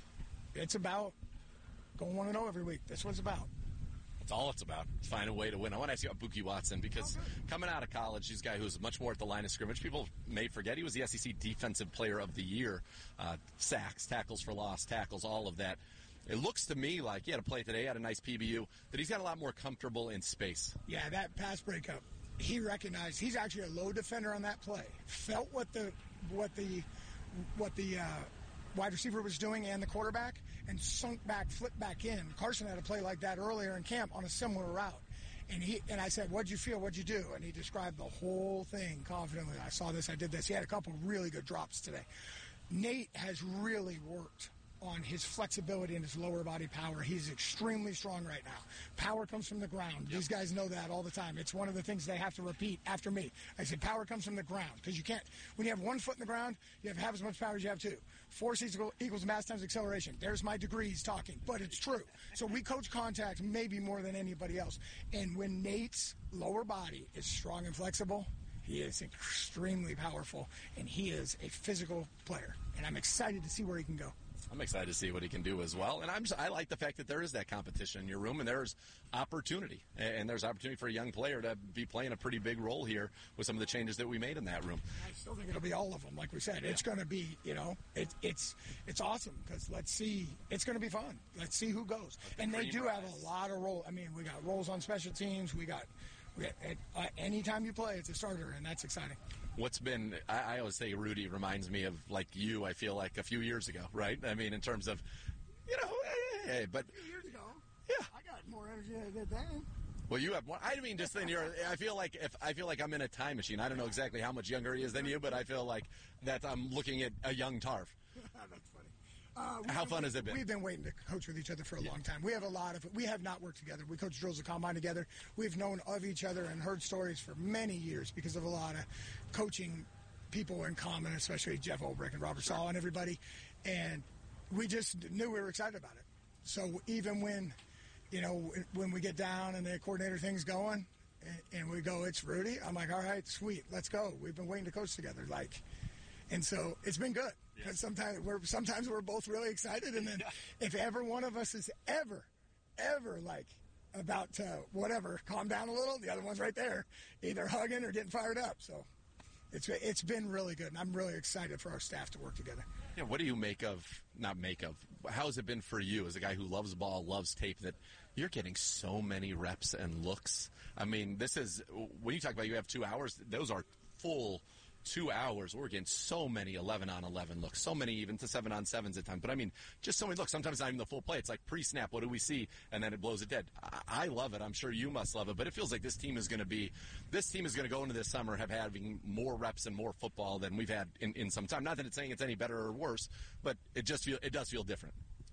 it's about going one and zero every week. That's what it's about. That's all it's about. Find a way to win. I want to ask you about Buki Watson because okay. coming out of college, he's a guy who's much more at the line of scrimmage. People may forget he was the S E C Defensive Player of the Year. Uh, sacks, tackles for loss, tackles, all of that. It looks to me like he had a play today, had a nice P B U, that he's got a lot more comfortable in space. Yeah, that pass breakup, he recognized he's actually a low defender on that play. Felt what the what the what the uh, wide receiver was doing and the quarterback, and sunk back, flipped back in. Carson had a play like that earlier in camp on a similar route. And he and I said, what'd you feel? What'd you do? And he described the whole thing confidently. I saw this, I did this. He had a couple really good drops today. Nate has really worked on his flexibility and his lower body power. He's extremely strong right now. Power comes from the ground. Yep. These guys know that all the time. It's one of the things they have to repeat after me. I said power comes from the ground because you can't, when you have one foot in the ground, you have half as much power as you have two. Force equals, equals mass times acceleration. There's my degrees talking, but it's true. So we coach contact maybe more than anybody else. And when Nate's lower body is strong and flexible, he is extremely powerful, and he is a physical player. And I'm excited to see where he can go. I'm excited to see what he can do as well. And I'm just, I like the fact that there is that competition in your room and there's opportunity. And there's opportunity for a young player to be playing a pretty big role here with some of the changes that we made in that room. I still think it'll be all of them. Like we said, yeah. It's going to be, you know, it, it's it's awesome because let's see. It's going to be fun. Let's see who goes. The and they do rise. have a lot of roles. I mean, we got roles on special teams. We got, we got uh, anytime you play, it's a starter, and that's exciting. What's been, I, I always say Rudy reminds me of like you, I feel like a few years ago, right? I mean, in terms of, you know, hey, but. A few years ago? Yeah. I got more energy than I did then. Well, you have more. I mean, just then you're, I feel like if, I feel like I'm in a time machine. I don't know exactly how much younger he is than you, but I feel like that I'm looking at a young Tarv. That's funny. Uh, How fun has it been? We've been waiting to coach with each other for a yeah. long time. We have a lot of, we have not worked together. We coach drills at Combine together. We've known of each other and heard stories for many years because of a lot of coaching people in common, especially Jeff Olbrich and Robert Sala and everybody. And we just knew we were excited about it. So even when, you know, when we get down and the coordinator thing's going and, and we go, it's Rudy, I'm like, all right, sweet, let's go. We've been waiting to coach together. Like, and so it's been good. Because sometimes we're sometimes we're both really excited, and then yeah. if ever one of us is ever, ever like about to whatever, calm down a little, the other one's right there, either hugging or getting fired up. So it's it's been really good, and I'm really excited for our staff to work together. Yeah, what do you make of, not make of, how has it been for you as a guy who loves ball, loves tape, that you're getting so many reps and looks? I mean, this is, when you talk about you have two hours, those are full two hours. We're getting so many eleven on eleven looks, so many even to seven on sevens at times. But I mean, just so many looks. Sometimes not even the full play. It's like pre-snap, what do we see? And then it blows it dead. I, I love it. I'm sure you must love it. But it feels like this team is going to be, this team is going to go into this summer have having more reps and more football than we've had in, in some time. Not that it's saying it's any better or worse, but it just feel, it does feel different.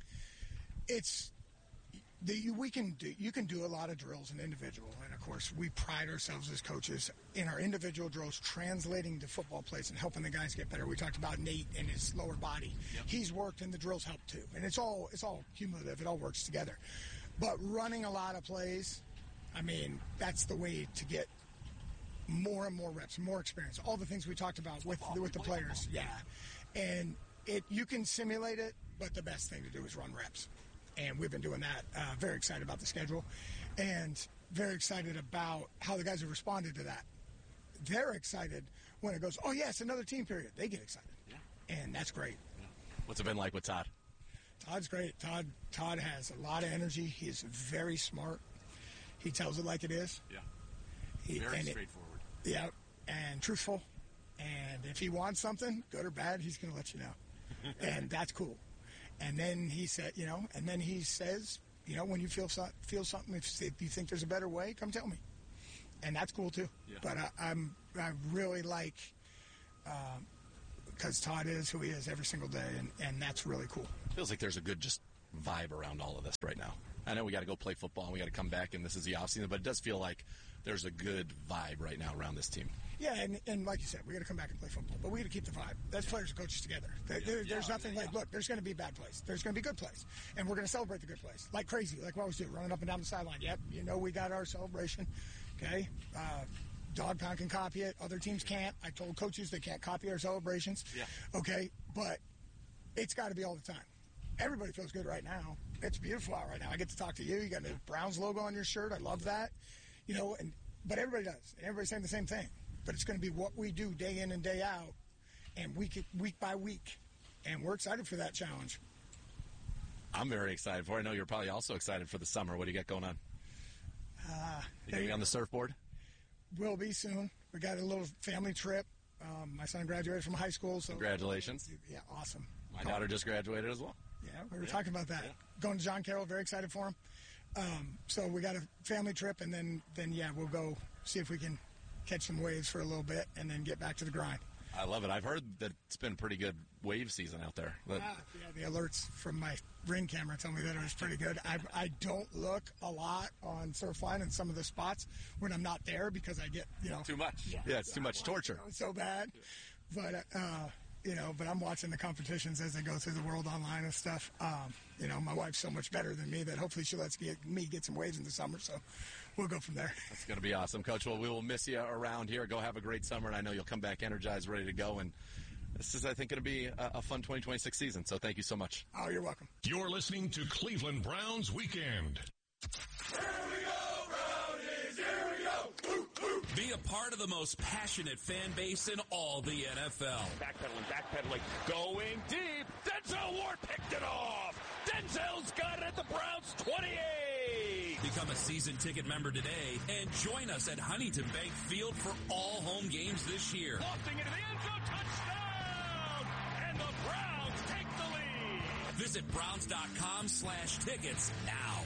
It's, The, we can do, you can do a lot of drills in individual, and of course we pride ourselves as coaches in our individual drills translating to football plays and helping the guys get better. We talked about Nate and his lower body. Yep. He's worked and the drills help too, and it's all it's all cumulative. It all works together. But running a lot of plays, I mean, that's the way to get more and more reps, more experience. All the things we talked about with with the players, yeah. And it you can simulate it, but the best thing to do is run reps. and we've been doing that. Uh, very excited about the schedule, and very excited about how the guys have responded to that. They're excited when it goes, oh, yeah, it's another team period. They get excited, yeah. and that's great. Yeah. What's it been like with Todd? Todd's great. Todd Todd has a lot of energy. He is very smart. He tells it like it is. Yeah. He, very and straightforward. It, yeah, and truthful. And if he wants something, good or bad, he's going to let you know. And that's cool. And then he said, you know, and then he says, you know, when you feel so, feel something, if, if you think there's a better way, come tell me. And that's cool too. Yeah. But I, I'm I really like, because um, Todd is who he is every single day, and, and that's really cool. Feels like there's a good just vibe around all of this right now. I know we got to go play football and we got to come back, and this is the offseason, but it does feel like there's a good vibe right now around this team. Yeah, and, and like you said, we got to come back and play football, but we got to keep the vibe. That's players and coaches together. There, there, there's yeah, nothing yeah, like, yeah. look, there's going to be bad plays. There's going to be good plays, and we're going to celebrate the good plays like crazy, like we always do, running up and down the sideline. Yep, you know we got our celebration. Okay, uh, Dog Pound can copy it. Other teams can't. I told coaches they can't copy our celebrations. Yeah. Okay, but it's got to be all the time. Everybody feels good right now. It's beautiful out right now. I get to talk to you. You got the Browns logo on your shirt. I love that. You know, and but everybody does. Everybody's saying the same thing. But it's going to be what we do day in and day out, and week week by week, and we're excited for that challenge. I'm very excited for it. I know you're probably also excited for the summer. What do you got going on? Uh, you going to be on the surfboard? Will be soon. We got a little family trip. Um, my son graduated from high school. So congratulations. Yeah, awesome. My Go. daughter just graduated as well. Yeah, we were yeah. talking about that. Yeah. Going to John Carroll, very excited for him. Um, so we got a family trip, and then, then, yeah, we'll go see if we can catch some waves for a little bit and then get back to the grind. I love it. I've heard that it's been a pretty good wave season out there. But... Ah, yeah, the alerts from my ring camera tell me that it was pretty good. I, I don't look a lot on Surfline in some of the spots when I'm not there because I get, you know. Too much. Yeah, yeah it's too much torture. You know, it's so bad. But, uh, you know, but I'm watching the competitions as they go through the world online and stuff. Um, you know, my wife's so much better than me that hopefully she lets get, me get some waves in the summer. So we'll go from there. That's going to be awesome, Coach. Well, we will miss you around here. Go have a great summer, and I know you'll come back energized, ready to go. And this is, I think, going to be a, a fun twenty twenty-six season. So thank you so much. Oh, you're welcome. You're listening to Cleveland Browns Weekend. Here we go, Brownies! Here we go! Woo, woo. Be a part of the most passionate fan base in all the N F L. Backpedaling, backpedaling, going deep. Denzel Ward picked it off. Denzel's got it at the Browns twenty-eight. Become a season ticket member today and join us at Huntington Bank Field for all home games this year. Lofting into the end zone, touchdown! And the Browns take the lead. Visit Browns.com slash tickets now.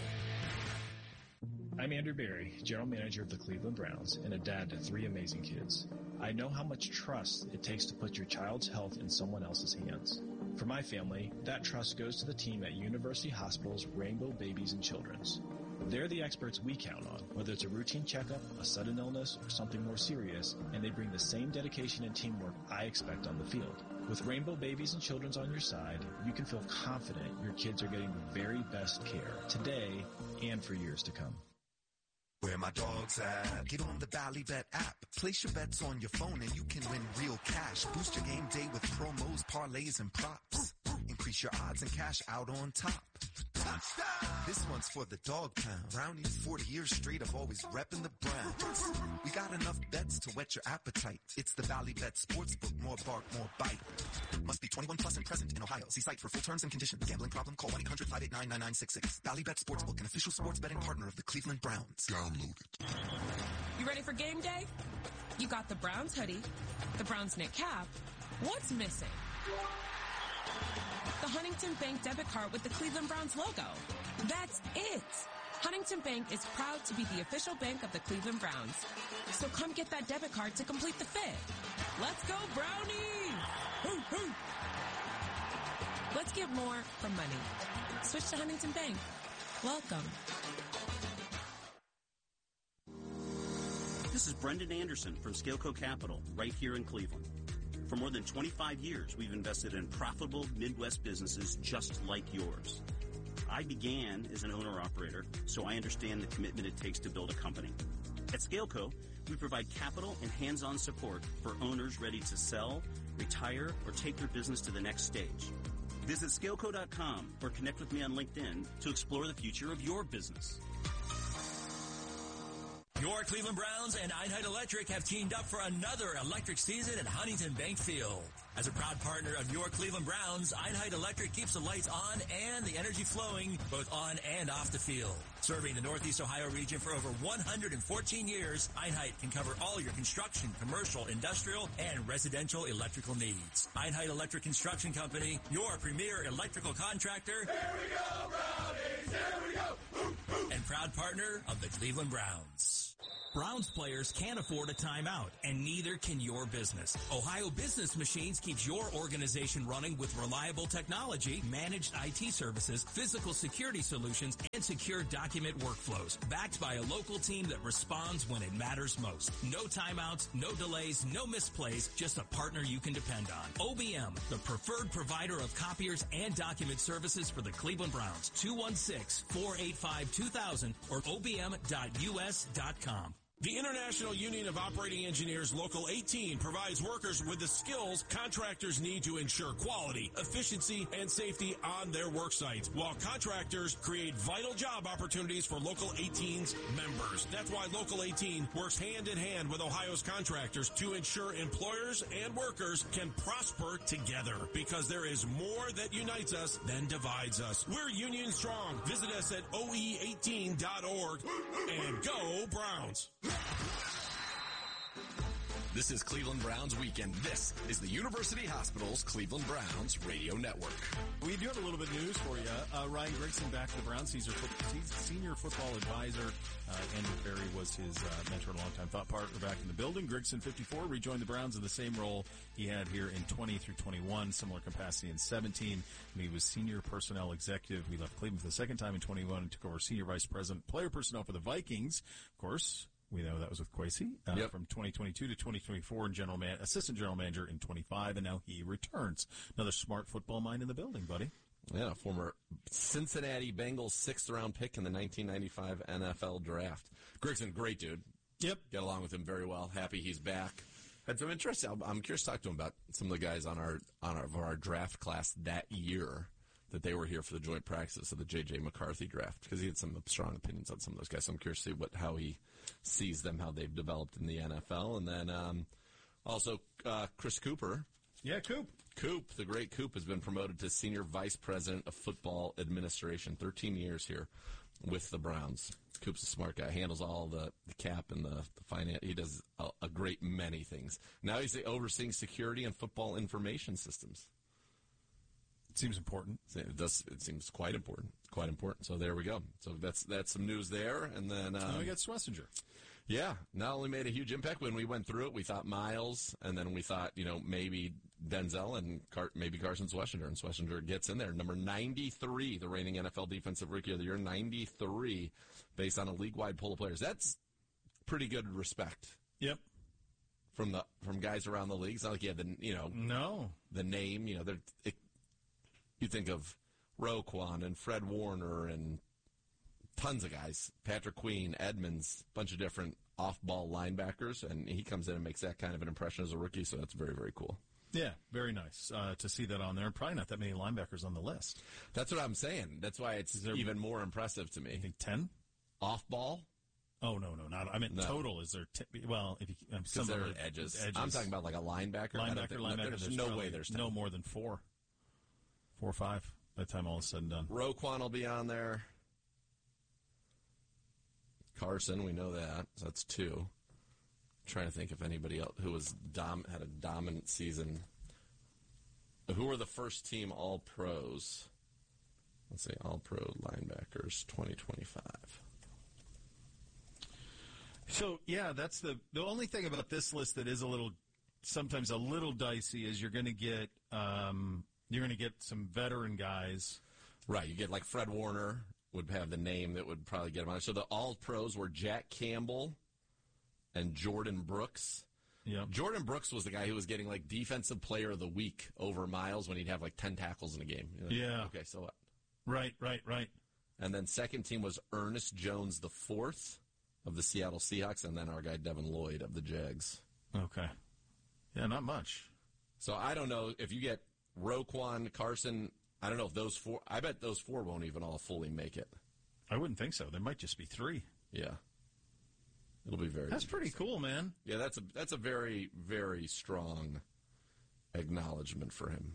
I'm Andrew Berry, General Manager of the Cleveland Browns and a dad to three amazing kids. I know how much trust it takes to put your child's health in someone else's hands. For my family, that trust goes to the team at University Hospital's Rainbow Babies and Children's. They're the experts we count on, whether it's a routine checkup, a sudden illness, or something more serious, and they bring the same dedication and teamwork I expect on the field. With Rainbow Babies and Children's on your side, you can feel confident your kids are getting the very best care today and for years to come. Where my dog's at? Get on the Bally Bet app. Place your bets on your phone and you can win real cash. Boost your game day with promos, parlays, and props. Increase your odds and cash out on top. Touchdown! This one's for the Dog Pound. Brownies, forty years straight of always repping the Browns. We got enough bets to whet your appetite. It's the Bally Bet Sportsbook. More bark, more bite. Must be twenty-one plus and present in Ohio. See site for full terms and conditions. Gambling problem? Call one eight hundred five eight nine nine nine six six. Bally Bet Sportsbook, an official sports betting partner of the Cleveland Browns. Download it. You ready for game day? You got the Browns hoodie, the Browns knit cap. What's missing? The Huntington Bank debit card with the Cleveland Browns logo. That's it. Huntington Bank is proud to be the official bank of the Cleveland Browns. So come get that debit card to complete the fit. Let's go, Brownies! Hoo, hoo. Let's get more from money. Switch to Huntington Bank. Welcome. This is Brendan Anderson from Scaleco Capital, right here in Cleveland. For more than twenty-five years, we've invested in profitable Midwest businesses just like yours. I began as an owner-operator, so I understand the commitment it takes to build a company. At Scaleco, we provide capital and hands-on support for owners ready to sell, retire, or take their business to the next stage. Visit Scaleco dot com or connect with me on LinkedIn to explore the future of your business. Your Cleveland Browns and Einheit Electric have teamed up for another electric season at Huntington Bank Field. As a proud partner of your Cleveland Browns, Einheit Electric keeps the lights on and the energy flowing both on and off the field. Serving the Northeast Ohio region for over one hundred fourteen years, Einheit can cover all your construction, commercial, industrial, and residential electrical needs. Einheit Electric Construction Company, your premier electrical contractor. Here we go, Brownies! Here we go! Ooh, ooh. And proud partner of the Cleveland Browns. Browns players can't afford a timeout, and neither can your business. Ohio Business Machines keeps your organization running with reliable technology, managed I T services, physical security solutions, and secure document workflows, backed by a local team that responds when it matters most. No timeouts, no delays, no misplays, just a partner you can depend on. O B M, the preferred provider of copiers and document services for the Cleveland Browns. two one six, four eight five, two thousand or O B M dot U S dot com. The International Union of Operating Engineers Local eighteen provides workers with the skills contractors need to ensure quality, efficiency, and safety on their work sites, while contractors create vital job opportunities for Local eighteen's members. That's why Local eighteen works hand in hand with Ohio's contractors to ensure employers and workers can prosper together, because there is more that unites us than divides us. We're union strong. Visit us at O E eighteen dot org and go Browns. This is Cleveland Browns Weekend. This is the University Hospital's Cleveland Browns Radio Network. We do have a little bit of news for you. Uh, Ryan Grigson back to the Browns. He's our senior football advisor. Uh, Andrew Berry was his uh, mentor and longtime thought partner back in the building. Grigson, fifty-four, rejoined the Browns in the same role he had here in twenty through twenty-one, similar capacity in seventeen. And he was senior personnel executive. We left Cleveland for the second time in twenty-one and took over senior vice president, player personnel for the Vikings. Of course, we know that was with Kwesi uh, yep. from twenty twenty-two to twenty twenty-four, and general man, assistant general manager in twenty-five, and now he returns. Another smart football mind in the building, buddy. Yeah, former Cincinnati Bengals sixth-round pick in the nineteen ninety-five N F L draft. Grigson, great dude. Yep. Get along with him very well. Happy he's back. Had some interest. I'm curious to talk to him about some of the guys on our on our, our draft class that year that they were here for the joint practice of the J J McCarthy draft, because he had some strong opinions on some of those guys. So I'm curious to see what how he sees them, how they've developed in the N F L. And then um, also uh, Chris Cooper. Yeah, Coop. Coop, the great Coop, has been promoted to Senior Vice President of Football Administration. thirteen years here with the Browns. Coop's a smart guy. Handles all the, the cap and the, the finance. He does a, a great many things. Now he's overseeing security and football information systems. It seems important. It does. It seems quite important. Quite important. So there we go. So that's that's some news there. And then um, and we got Swessinger. Yeah, not only made a huge impact when we went through it, we thought Miles, and then we thought, you know, maybe Denzel and Car- maybe Carson Swessinger, and Swessinger gets in there. Number ninety-three, the reigning N F L Defensive Rookie of the Year, ninety-three, based on a league-wide poll of players. That's pretty good respect. Yep. From the from guys around the league. It's not like you had the, you know, no the name. You know, it, you think of Roquan and Fred Warner and tons of guys, Patrick Queen, Edmonds, bunch of different off-ball linebackers, and he comes in and makes that kind of an impression as a rookie, so that's very, very cool. Yeah, very nice uh, to see that on there. Probably not that many linebackers on the list. That's what I'm saying. That's why it's there, even more impressive to me. I think ten? Off-ball? Oh, no, no, not. I mean, no. Total, is there t- well, if you um, some there are edges. edges. I'm talking about like a linebacker. Linebacker, think, linebacker. There's, there's no way there's ten. No more than four. Four or five by the time all is said and done. Roquan will be on there. Carson, we know that. So that's two. I'm trying to think if anybody else who was dom- had a dominant season. Who were the first team All-Pros? Let's say All-Pro linebackers twenty twenty-five. So, yeah, that's the the only thing about this list that is a little, sometimes a little dicey is you're going to get, um, you're going to get some veteran guys. Right, you get like Fred Warner would have the name that would probably get him on. So the All-Pros were Jack Campbell and Jordan Brooks. Yeah. Jordan Brooks was the guy who was getting like Defensive Player of the Week over Miles when he'd have like ten tackles in a game. You know? Yeah. Okay, so what? Right, right, right. And then second team was Ernest Jones the fourth of the Seattle Seahawks, and then our guy Devin Lloyd of the Jags. Okay. Yeah, not much. So I don't know if you get Roquan, Carson, I don't know if those four. I bet those four won't even all fully make it. I wouldn't think so. There might just be three. Yeah, it'll be very. That's pretty cool, man. Yeah, that's a that's a very very strong acknowledgement for him.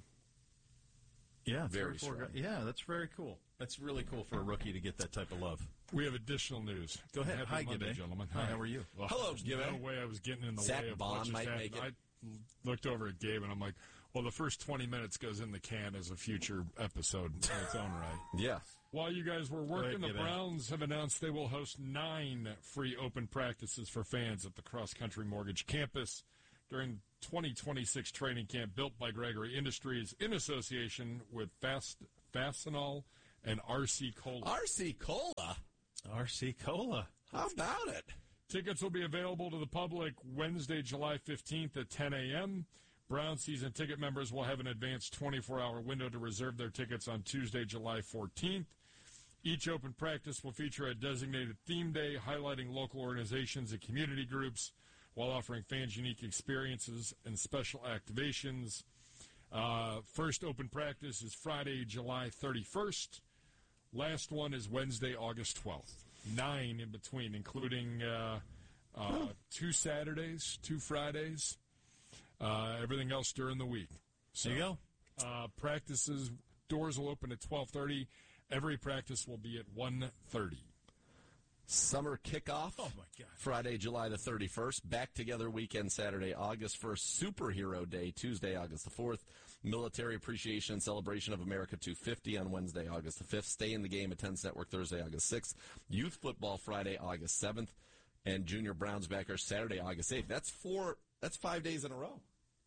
Yeah, very strong. strong. Yeah, that's very cool. That's really cool for a rookie to get that type of love. We have additional news. Go ahead. Happy Hi, Monday, Gibby. gentlemen. Hi, how are you? Well, Hello, there's Gibby. no way I was getting in the Zach way of Bond what just might happened. make it. I looked over at Gabe, and I'm like, well, the first twenty minutes goes in the can as a future episode in its own right. Yeah. While you guys were working, ahead, the Gibby. Browns have announced they will host nine free open practices for fans at the Cross Country Mortgage campus during twenty twenty-six training camp built by Gregory Industries in association with Fast Fastenal and R C Cola. R C Cola? R C Cola. How about it? Tickets will be available to the public Wednesday, July fifteenth at ten a.m. Brown season ticket members will have an advanced twenty-four hour window to reserve their tickets on Tuesday, July fourteenth. Each open practice will feature a designated theme day highlighting local organizations and community groups while offering fans unique experiences and special activations. Uh, first open practice is Friday, July thirty-first. Last one is Wednesday, August twelfth. Nine in between, including uh, uh, two Saturdays, two Fridays, uh, everything else during the week. So, there you go. Uh, practices, doors will open at twelve thirty. Every practice will be at one thirty. Summer kickoff. Oh, my God. Friday, July the thirty-first. Back Together weekend, Saturday, August first. Superhero Day, Tuesday, August the fourth. Military Appreciation and Celebration of America two fifty on Wednesday, August the fifth. Stay in the Game at Tennis Network Thursday, August sixth. Youth Football Friday, August seventh. And Junior Browns Backers Saturday, August eighth. That's four, that's five days in a row.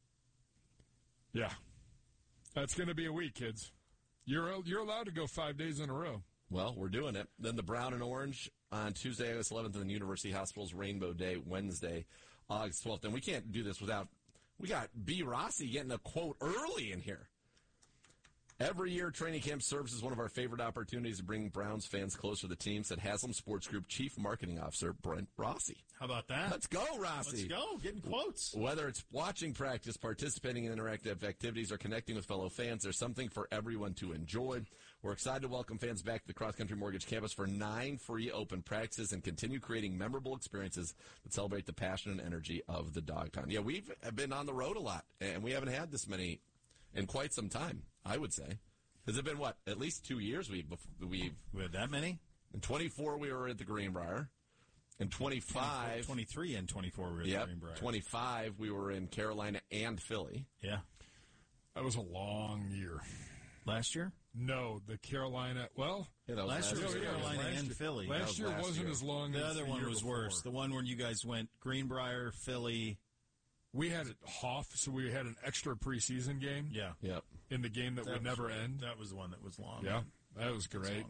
Yeah. That's going to be a week, kids. You're you're allowed to go five days in a row. Well, we're doing it. Then the Brown and Orange on Tuesday, August eleventh, and then University Hospital's Rainbow Day, Wednesday, August twelfth. And we can't do this without, we got B. Rossi getting a quote early in here. Every year, training camp serves as one of our favorite opportunities to bring Browns fans closer to the team, said Haslam Sports Group Chief Marketing Officer Brent Rossi. How about that? Let's go, Rossi. Let's go. Getting quotes. Whether it's watching practice, participating in interactive activities, or connecting with fellow fans, there's something for everyone to enjoy. We're excited to welcome fans back to the Cross Country Mortgage campus for nine free open practices and continue creating memorable experiences that celebrate the passion and energy of the Dog Pound. Yeah, we've been on the road a lot, and we haven't had this many in quite some time, I would say. Has it been, what, at least two years we've, we've... We had that many? In twenty-four, we were at the Greenbrier. In twenty-five... twenty-three and twenty-four, we were at yep, the Greenbrier. twenty-five, we were in Carolina and Philly. Yeah. That was a long year. Last year? No, the Carolina, well... Yeah, that was last, last year was year. Carolina last and year. Philly. Last was year last wasn't year. as long the as other the one year was before. worse. The one where you guys went Greenbrier, Philly... We had Hoff, so we had an extra preseason game. Yeah. Yep. In the game that, that would never right. end. That was the one that was long. Yeah, that was great.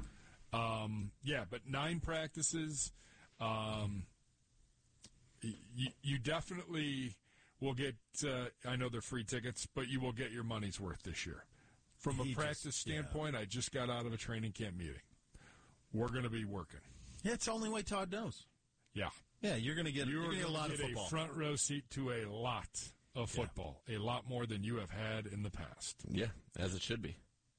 Um, yeah, but nine practices. Um, y- you definitely will get, uh, I know they're free tickets, but you will get your money's worth this year. From He a practice just, standpoint, yeah. I just got out of a training camp meeting. We're going to be working. Yeah, it's the only way Todd knows. Yeah. Yeah, you're going to get, you're you're gonna get a lot of get football. a front row seat to a lot of football, yeah. a lot more than you have had in the past. Yeah, as it should be.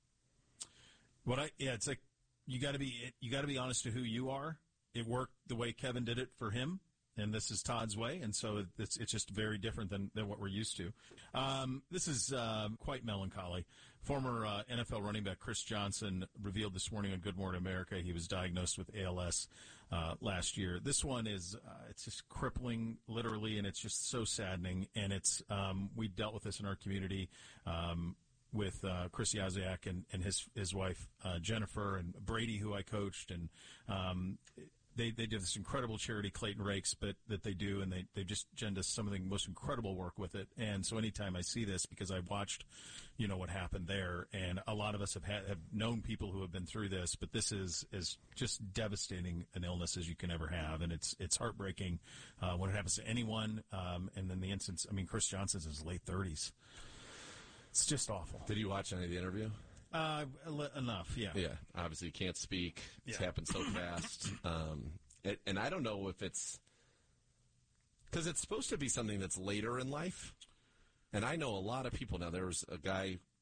What I yeah, it's like you got to be you got to be honest to who you are. It worked the way Kevin did it for him, and this is Todd's way, and so it's it's just very different than, than what we're used to. Um, this is um, quite melancholy. Former uh, N F L running back Chris Johnson revealed this morning on Good Morning America he was diagnosed with A L S uh, last year. This one is uh, it's just crippling, literally, and it's just so saddening. And it's um, we dealt with this in our community. Um, with uh, Chris Yaziak and, and his his wife uh, Jennifer and Brady, who I coached, and um, they they did this incredible charity, Clayton Rakes, but that they do, and they they just done some of the most incredible work with it. And so anytime I see this, because I've watched, you know, what happened there, and a lot of us have had, have known people who have been through this, but this is is just devastating an illness as you can ever have, and it's it's heartbreaking uh, when it happens to anyone. Um, and then the instance, I mean, Chris Johnson's in his late thirties. It's just awful. Did you watch any of the interview? Uh, enough, yeah. Yeah, obviously you can't speak. It's yeah. happened so fast. Um, and, and I don't know if it's... Because it's supposed to be something that's later in life. And I know a lot of people now. There was a guy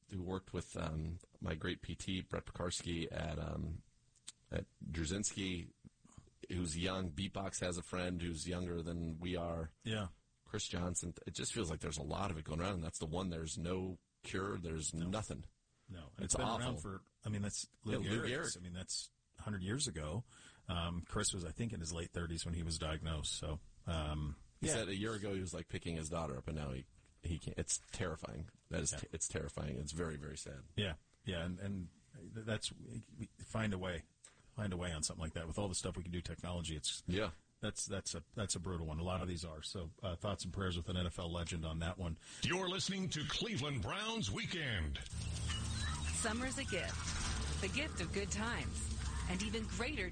who worked with um, my great P T, Brett Pekarsky, at um, at Drzezinski, who's young. Beatbox has a friend who's younger than we are. Yeah. Chris Johnson. It just feels like there's a lot of it going around, and that's the one there's no cure. There's no. nothing. No. And it's it's been awful. around for, I mean, that's Lou, yeah, Lou Gehrig. Gehrig. I mean, that's one hundred years ago. Um, Chris was, I think, in his late thirties when he was diagnosed. So, um, he yeah. said a year ago he was like picking his daughter up, and now he he can't. It's terrifying. That is, Yeah. t- it's terrifying. It's very, very sad. Yeah, yeah, and, and that's we find a way, find a way on something like that. With all the stuff we can do, technology, it's yeah, that's that's a that's a brutal one. A lot of these are. So uh, thoughts and prayers with an N F L legend on that one. You're listening to Cleveland Browns Weekend. Summer's a gift, the gift of good times, and even greater